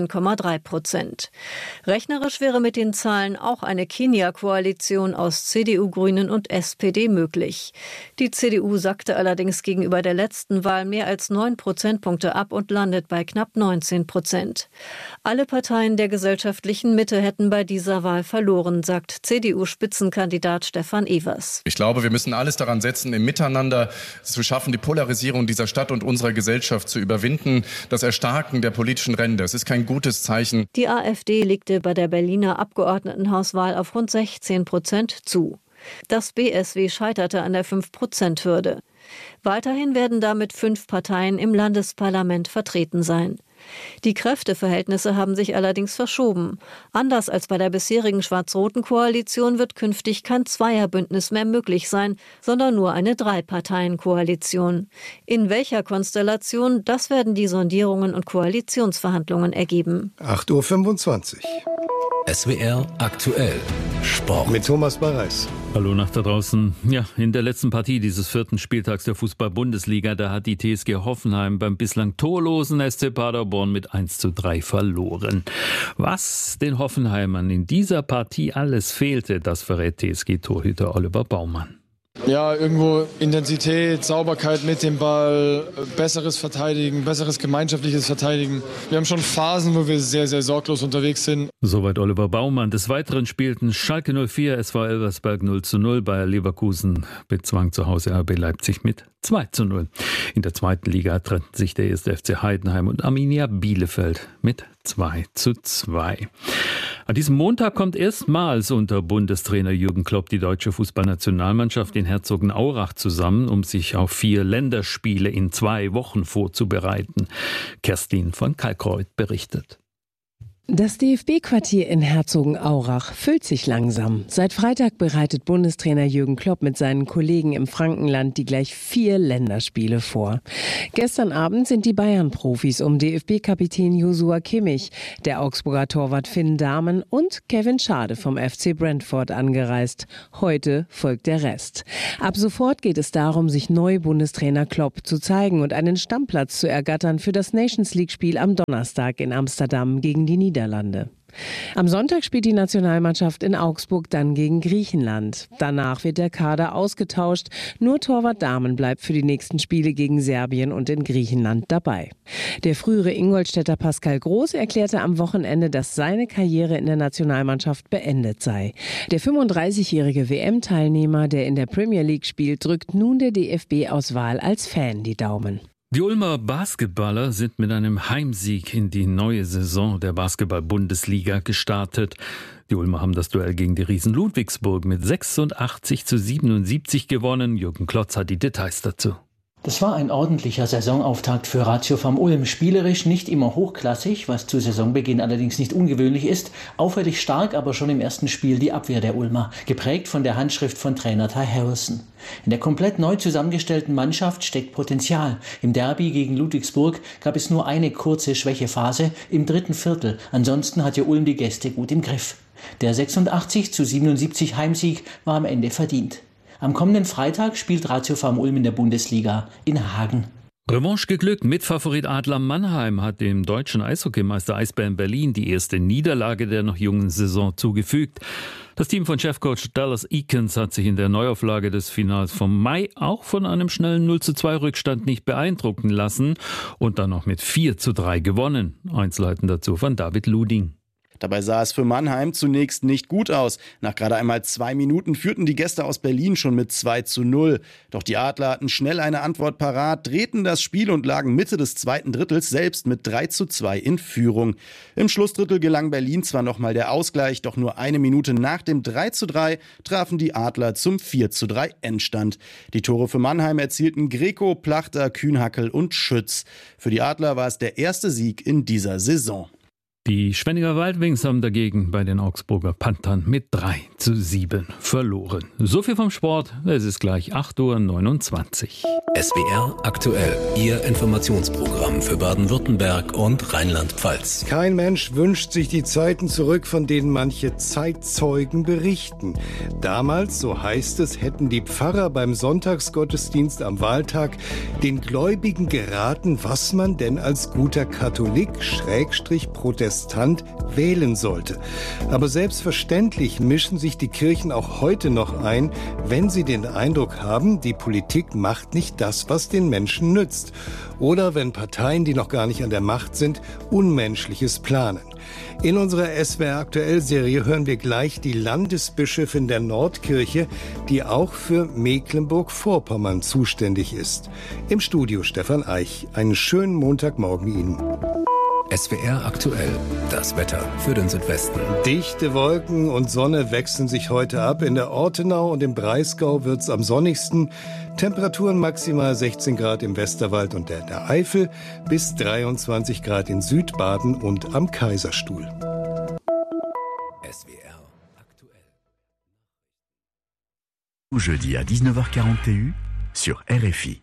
14,3%. Rechnerisch wäre mit den Zahlen auch eine Kenia-Koalition aus CDU, Grünen und SPD möglich. Die CDU sackte allerdings gegenüber der letzten Wahl mehr als 9 Prozentpunkte ab und landet bei knapp 19%. Alle Parteien der gesellschaftlichen Mitte hätten bei dieser Wahl verloren, sagt CDU-Spitzenkandidat Stefan Evers. Ich glaube, wir müssen alles daran setzen, im Miteinander zu schaffen, die Polarisierung dieser Stadt und unserer Gesellschaft zu überwinden, das Erstarken der politischen Ränder. Es ist kein gutes Zeichen. Die AfD legte bei der Berliner Abgeordnetenhauswahl auf rund 16% zu. Das BSW scheiterte an der 5%-Hürde. Weiterhin werden damit 5 Parteien im Landesparlament vertreten sein. Die Kräfteverhältnisse haben sich allerdings verschoben. Anders als bei der bisherigen schwarz-roten Koalition wird künftig kein Zweierbündnis mehr möglich sein, sondern nur eine Drei-Parteien-Koalition. In welcher Konstellation, das werden die Sondierungen und Koalitionsverhandlungen ergeben. 8:25 Uhr. SWR aktuell Sport. Mit Thomas Barreis. Hallo nach da draußen. Ja, in der letzten Partie dieses 4. Spieltags der Fußball-Bundesliga, da hat die TSG Hoffenheim beim bislang torlosen SC Paderborn mit 1:3 verloren. Was den Hoffenheimern in dieser Partie alles fehlte, das verrät TSG-Torhüter Oliver Baumann. Ja, irgendwo Intensität, Sauberkeit mit dem Ball, besseres Verteidigen, besseres gemeinschaftliches Verteidigen. Wir haben schon Phasen, wo wir sehr, sehr sorglos unterwegs sind. Soweit Oliver Baumann. Des Weiteren spielten Schalke 04, SV Elversberg 0:0, Bayer Leverkusen bezwang zu Hause RB Leipzig mit 2:0. In der 2. Liga trennten sich der 1. FC Heidenheim und Arminia Bielefeld mit 2:2. An diesem Montag kommt erstmals unter Bundestrainer Jürgen Klopp die deutsche Fußballnationalmannschaft in Herzogenaurach zusammen, um sich auf 4 Länderspiele in 2 Wochen vorzubereiten. Kerstin von Kalkreuth berichtet. Das DFB-Quartier in Herzogenaurach füllt sich langsam. Seit Freitag bereitet Bundestrainer Jürgen Klopp mit seinen Kollegen im Frankenland die gleich 4 Länderspiele vor. Gestern Abend sind die Bayern-Profis um DFB-Kapitän Joshua Kimmich, der Augsburger Torwart Finn Dahmen und Kevin Schade vom FC Brentford angereist. Heute folgt der Rest. Ab sofort geht es darum, sich neu Bundestrainer Klopp zu zeigen und einen Stammplatz zu ergattern für das Nations-League-Spiel am Donnerstag in Amsterdam gegen die Niederlande. Am Sonntag spielt die Nationalmannschaft in Augsburg dann gegen Griechenland. Danach wird der Kader ausgetauscht. Nur Torwart Dahmen bleibt für die nächsten Spiele gegen Serbien und in Griechenland dabei. Der frühere Ingolstädter Pascal Groß erklärte am Wochenende, dass seine Karriere in der Nationalmannschaft beendet sei. Der 35-jährige WM-Teilnehmer, der in der Premier League spielt, drückt nun der DFB-Auswahl als Fan die Daumen. Die Ulmer Basketballer sind mit einem Heimsieg in die neue Saison der Basketball-Bundesliga gestartet. Die Ulmer haben das Duell gegen die Riesen Ludwigsburg mit 86:77 gewonnen. Jürgen Klotz hat die Details dazu. Das war ein ordentlicher Saisonauftakt für Ratio vom Ulm. Spielerisch nicht immer hochklassig, was zu Saisonbeginn allerdings nicht ungewöhnlich ist. Auffällig stark aber schon im ersten Spiel die Abwehr der Ulmer, geprägt von der Handschrift von Trainer Ty Harrison. In der komplett neu zusammengestellten Mannschaft steckt Potenzial. Im Derby gegen Ludwigsburg gab es nur eine kurze Schwächephase im 3. Viertel. Ansonsten hatte Ulm die Gäste gut im Griff. Der 86:77 Heimsieg war am Ende verdient. Am kommenden Freitag spielt Ratio Farm Ulm in der Bundesliga in Hagen. Revanche geglückt. Mitfavorit Adler Mannheim hat dem deutschen Eishockeymeister Eisbären Berlin die erste Niederlage der noch jungen Saison zugefügt. Das Team von Chefcoach Dallas Eakins hat sich in der Neuauflage des Finals vom Mai auch von einem schnellen 0:2 Rückstand nicht beeindrucken lassen und dann noch mit 4:3 gewonnen. Einzelheiten dazu von David Luding. Dabei sah es für Mannheim zunächst nicht gut aus. Nach gerade einmal 2 Minuten führten die Gäste aus Berlin schon mit 2:0. Doch die Adler hatten schnell eine Antwort parat, drehten das Spiel und lagen Mitte des 2. Drittels selbst mit 3:2 in Führung. Im Schlussdrittel gelang Berlin zwar nochmal der Ausgleich, doch nur eine Minute nach dem 3:3 trafen die Adler zum 4:3 Endstand. Die Tore für Mannheim erzielten Greco, Plachter, Kühnhackel und Schütz. Für die Adler war es der erste Sieg in dieser Saison. Die Schwenninger Wildwings haben dagegen bei den Augsburger Panthern mit 3:7 verloren. So viel vom Sport. Es ist gleich 8:29 Uhr. SWR aktuell. Ihr Informationsprogramm für Baden-Württemberg und Rheinland-Pfalz. Kein Mensch wünscht sich die Zeiten zurück, von denen manche Zeitzeugen berichten. Damals, so heißt es, hätten die Pfarrer beim Sonntagsgottesdienst am Wahltag den Gläubigen geraten, was man denn als guter Katholik / Protestant wählen sollte. Aber selbstverständlich mischen sich die Kirchen auch heute noch ein, wenn sie den Eindruck haben, die Politik macht nicht das, was den Menschen nützt. Oder wenn Parteien, die noch gar nicht an der Macht sind, Unmenschliches planen. In unserer SWR-Aktuell-Serie hören wir gleich die Landesbischöfin der Nordkirche, die auch für Mecklenburg-Vorpommern zuständig ist. Im Studio Stefan Eich. Einen schönen Montagmorgen Ihnen. SWR aktuell, das Wetter für den Südwesten. Dichte Wolken und Sonne wechseln sich heute ab. In der Ortenau und im Breisgau wird es am sonnigsten. Temperaturen maximal 16 Grad im Westerwald und der Eifel bis 23 Grad in Südbaden und am Kaiserstuhl. SWR aktuell. Jeudi à 19h41 sur RFI.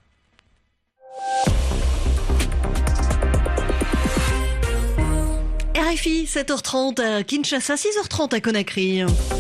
RFI, 7h30 à Kinshasa, 6h30 à Conakry.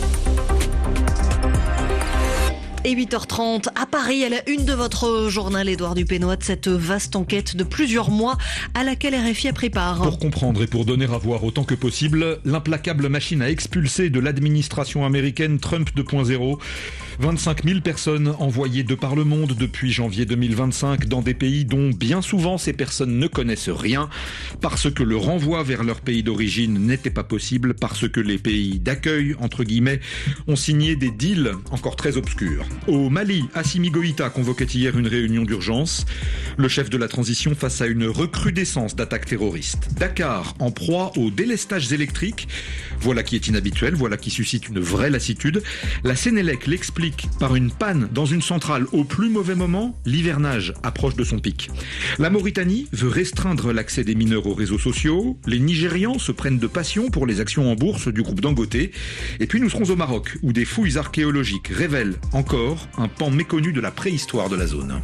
Et 8h30 à Paris, à la une de votre journal, Édouard Dupénois, de cette vaste enquête de plusieurs mois à laquelle RFI prépare. Pour comprendre et pour donner à voir autant que possible l'implacable machine à expulser de l'administration américaine Trump 2.0. 25 000 personnes envoyées de par le monde depuis janvier 2025 dans des pays dont bien souvent ces personnes ne connaissent rien parce que le renvoi vers leur pays d'origine n'était pas possible, parce que les pays d'accueil, entre guillemets, ont signé des deals encore très obscurs. Au Mali, Assimi Goïta convoquait hier une réunion d'urgence. Le chef de la transition face à une recrudescence d'attaques terroristes. Dakar en proie aux délestages électriques. Voilà qui est inhabituel, voilà qui suscite une vraie lassitude. La Sénélec l'explique par une panne dans une centrale au plus mauvais moment. L'hivernage approche de son pic. La Mauritanie veut restreindre l'accès des mineurs aux réseaux sociaux. Les Nigérians se prennent de passion pour les actions en bourse du groupe Dangote. Et puis nous serons au Maroc, où des fouilles archéologiques révèlent encore un pan méconnu de la préhistoire de la zone.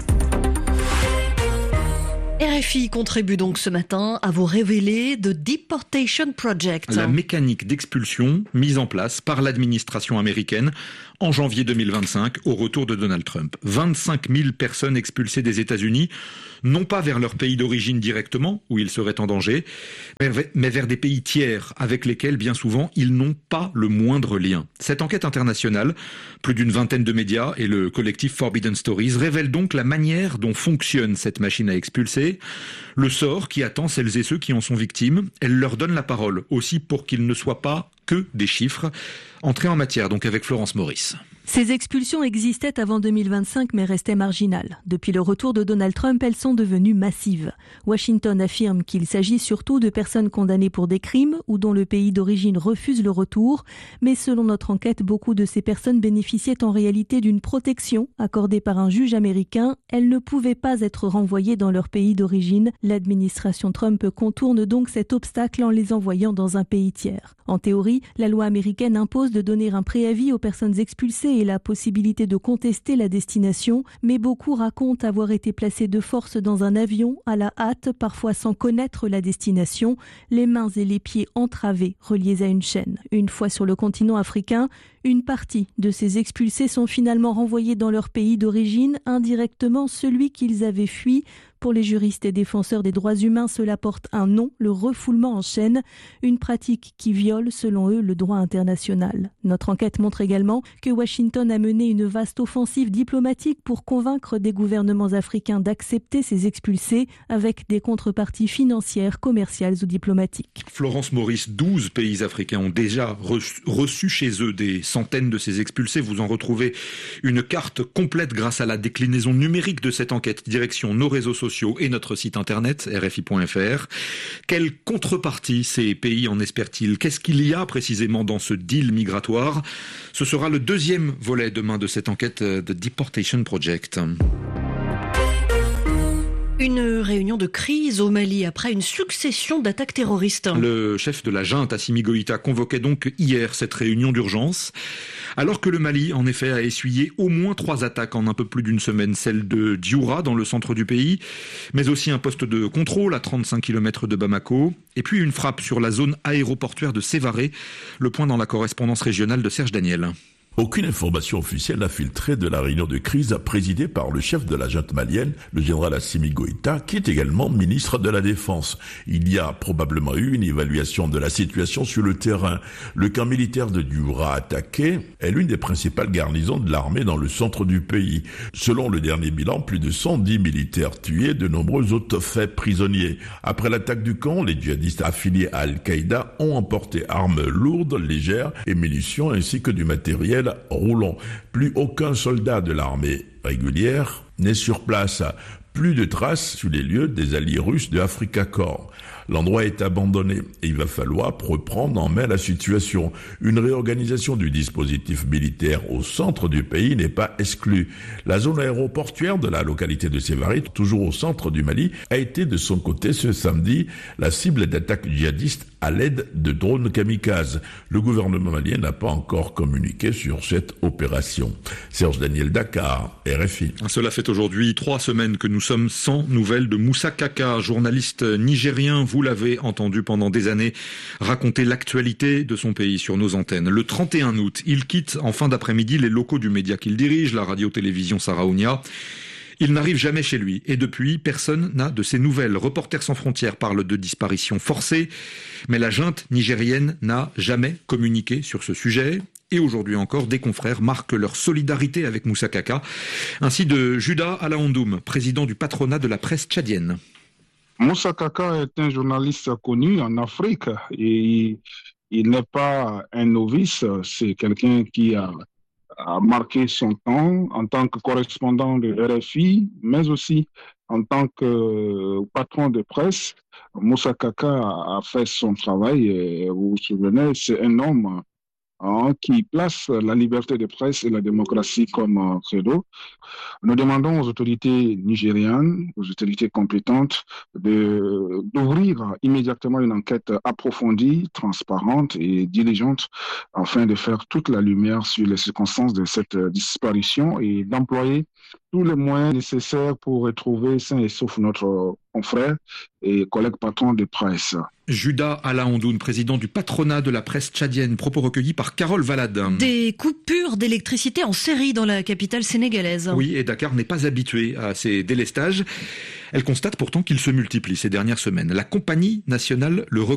RFI contribue donc ce matin à vous révéler The Deportation Project. La mécanique d'expulsion mise en place par l'administration américaine en janvier 2025 au retour de Donald Trump. 25 000 personnes expulsées des États-Unis, non pas vers leur pays d'origine directement, où ils seraient en danger, mais vers des pays tiers avec lesquels, bien souvent, ils n'ont pas le moindre lien. Cette enquête internationale, plus d'une vingtaine de médias et le collectif Forbidden Stories révèle donc la manière dont fonctionne cette machine à expulser, le sort qui attend celles et ceux qui en sont victimes. Elle leur donne la parole aussi pour qu'ils ne soient pas que des chiffres. Entrée en matière donc avec Florence Maurice. Ces expulsions existaient avant 2025 mais restaient marginales. Depuis le retour de Donald Trump, elles sont devenues massives. Washington affirme qu'il s'agit surtout de personnes condamnées pour des crimes ou dont le pays d'origine refuse le retour. Mais selon notre enquête, beaucoup de ces personnes bénéficiaient en réalité d'une protection accordée par un juge américain. Elles ne pouvaient pas être renvoyées dans leur pays d'origine. L'administration Trump contourne donc cet obstacle en les envoyant dans un pays tiers. En théorie, la loi américaine impose de donner un préavis aux personnes expulsées et la possibilité de contester la destination, mais beaucoup racontent avoir été placés de force dans un avion, à la hâte, parfois sans connaître la destination, les mains et les pieds entravés, reliés à une chaîne. Une fois sur le continent africain, une partie de ces expulsés sont finalement renvoyés dans leur pays d'origine, indirectement celui qu'ils avaient fui. Pour les juristes et défenseurs des droits humains, cela porte un nom, le refoulement en chaîne, une pratique qui viole, selon eux, le droit international. Notre enquête montre également que Washington a mené une vaste offensive diplomatique pour convaincre des gouvernements africains d'accepter ces expulsés, avec des contreparties financières, commerciales ou diplomatiques. Florence Maurice, 12 pays africains ont déjà reçu chez eux des centaines de ces expulsés. Vous en retrouvez une carte complète grâce à la déclinaison numérique de cette enquête. Direction nos réseaux sociaux et notre site internet rfi.fr. Quelle contrepartie ces pays en espèrent-ils? Qu'est-ce qu'il y a précisément dans ce deal migratoire? Ce sera le deuxième volet demain de cette enquête The Deportation Project. Une réunion de crise au Mali après une succession d'attaques terroristes. Le chef de la junte, Assimi Goïta, convoquait donc hier cette réunion d'urgence, alors que le Mali, en effet, a essuyé au moins 3 attaques en un peu plus d'une semaine. Celle de Dioura, dans le centre du pays, mais aussi un poste de contrôle à 35 km de Bamako, et puis une frappe sur la zone aéroportuaire de Sévaré. Le point dans la correspondance régionale de Serge Daniel. Aucune information officielle n'a filtré de la réunion de crise présidée par le chef de la junte malienne, le général Assimi Goïta, qui est également ministre de la Défense. Il y a probablement eu une évaluation de la situation sur le terrain. Le camp militaire de Dioura attaqué est l'une des principales garnisons de l'armée dans le centre du pays. Selon le dernier bilan, plus de 110 militaires tués, de nombreux autres faits prisonniers. Après l'attaque du camp, les djihadistes affiliés à Al-Qaïda ont emporté armes lourdes, légères et munitions ainsi que du matériel roulant. Plus aucun soldat de l'armée régulière n'est sur place. Plus de traces sur les lieux des alliés russes de Africa Corps. L'endroit est abandonné et il va falloir reprendre en main la situation. Une réorganisation du dispositif militaire au centre du pays n'est pas exclue. La zone aéroportuaire de la localité de Sévaré, toujours au centre du Mali, a été de son côté ce samedi la cible d'attaques djihadistes à l'aide de drones kamikazes. Le gouvernement malien n'a pas encore communiqué sur cette opération. Serge Daniel, Dakar, RFI. Cela fait aujourd'hui 3 semaines que nous sommes sans nouvelles de Moussa Kaka, journaliste nigérien. Vous l'avez entendu pendant des années raconter l'actualité de son pays sur nos antennes. Le 31 août, il quitte en fin d'après-midi les locaux du média qu'il dirige, la radio-télévision Saraounia. Il n'arrive jamais chez lui et depuis, personne n'a de ses nouvelles. Reporters sans frontières parle de disparition forcée, mais la junte nigérienne n'a jamais communiqué sur ce sujet. Et aujourd'hui encore, des confrères marquent leur solidarité avec Moussa Kaka, ainsi de Juda Alaondoum, président du patronat de la presse tchadienne. Moussa Kaka est un journaliste connu en Afrique et il n'est pas un novice, c'est quelqu'un qui a marqué son temps en tant que correspondant de RFI, mais aussi en tant que patron de presse. Moussa Kaka a fait son travail et vous vous souvenez, c'est un homme qui place la liberté de presse et la démocratie comme credo. Nous demandons aux autorités nigérianes, aux autorités compétentes, d'ouvrir immédiatement une enquête approfondie, transparente et diligente afin de faire toute la lumière sur les circonstances de cette disparition et d'employer tous les moyens nécessaires pour retrouver sain et sauf notre confrère et collègue patron de presse. Juda Alaondoun, président du patronat de la presse tchadienne, propos recueillis par Carole Valade. Des coupures d'électricité en série dans la capitale sénégalaise. Oui, et Dakar n'est pas habitué à ces délestages. Elle constate pourtant qu'ils se multiplient ces dernières semaines. La compagnie nationale le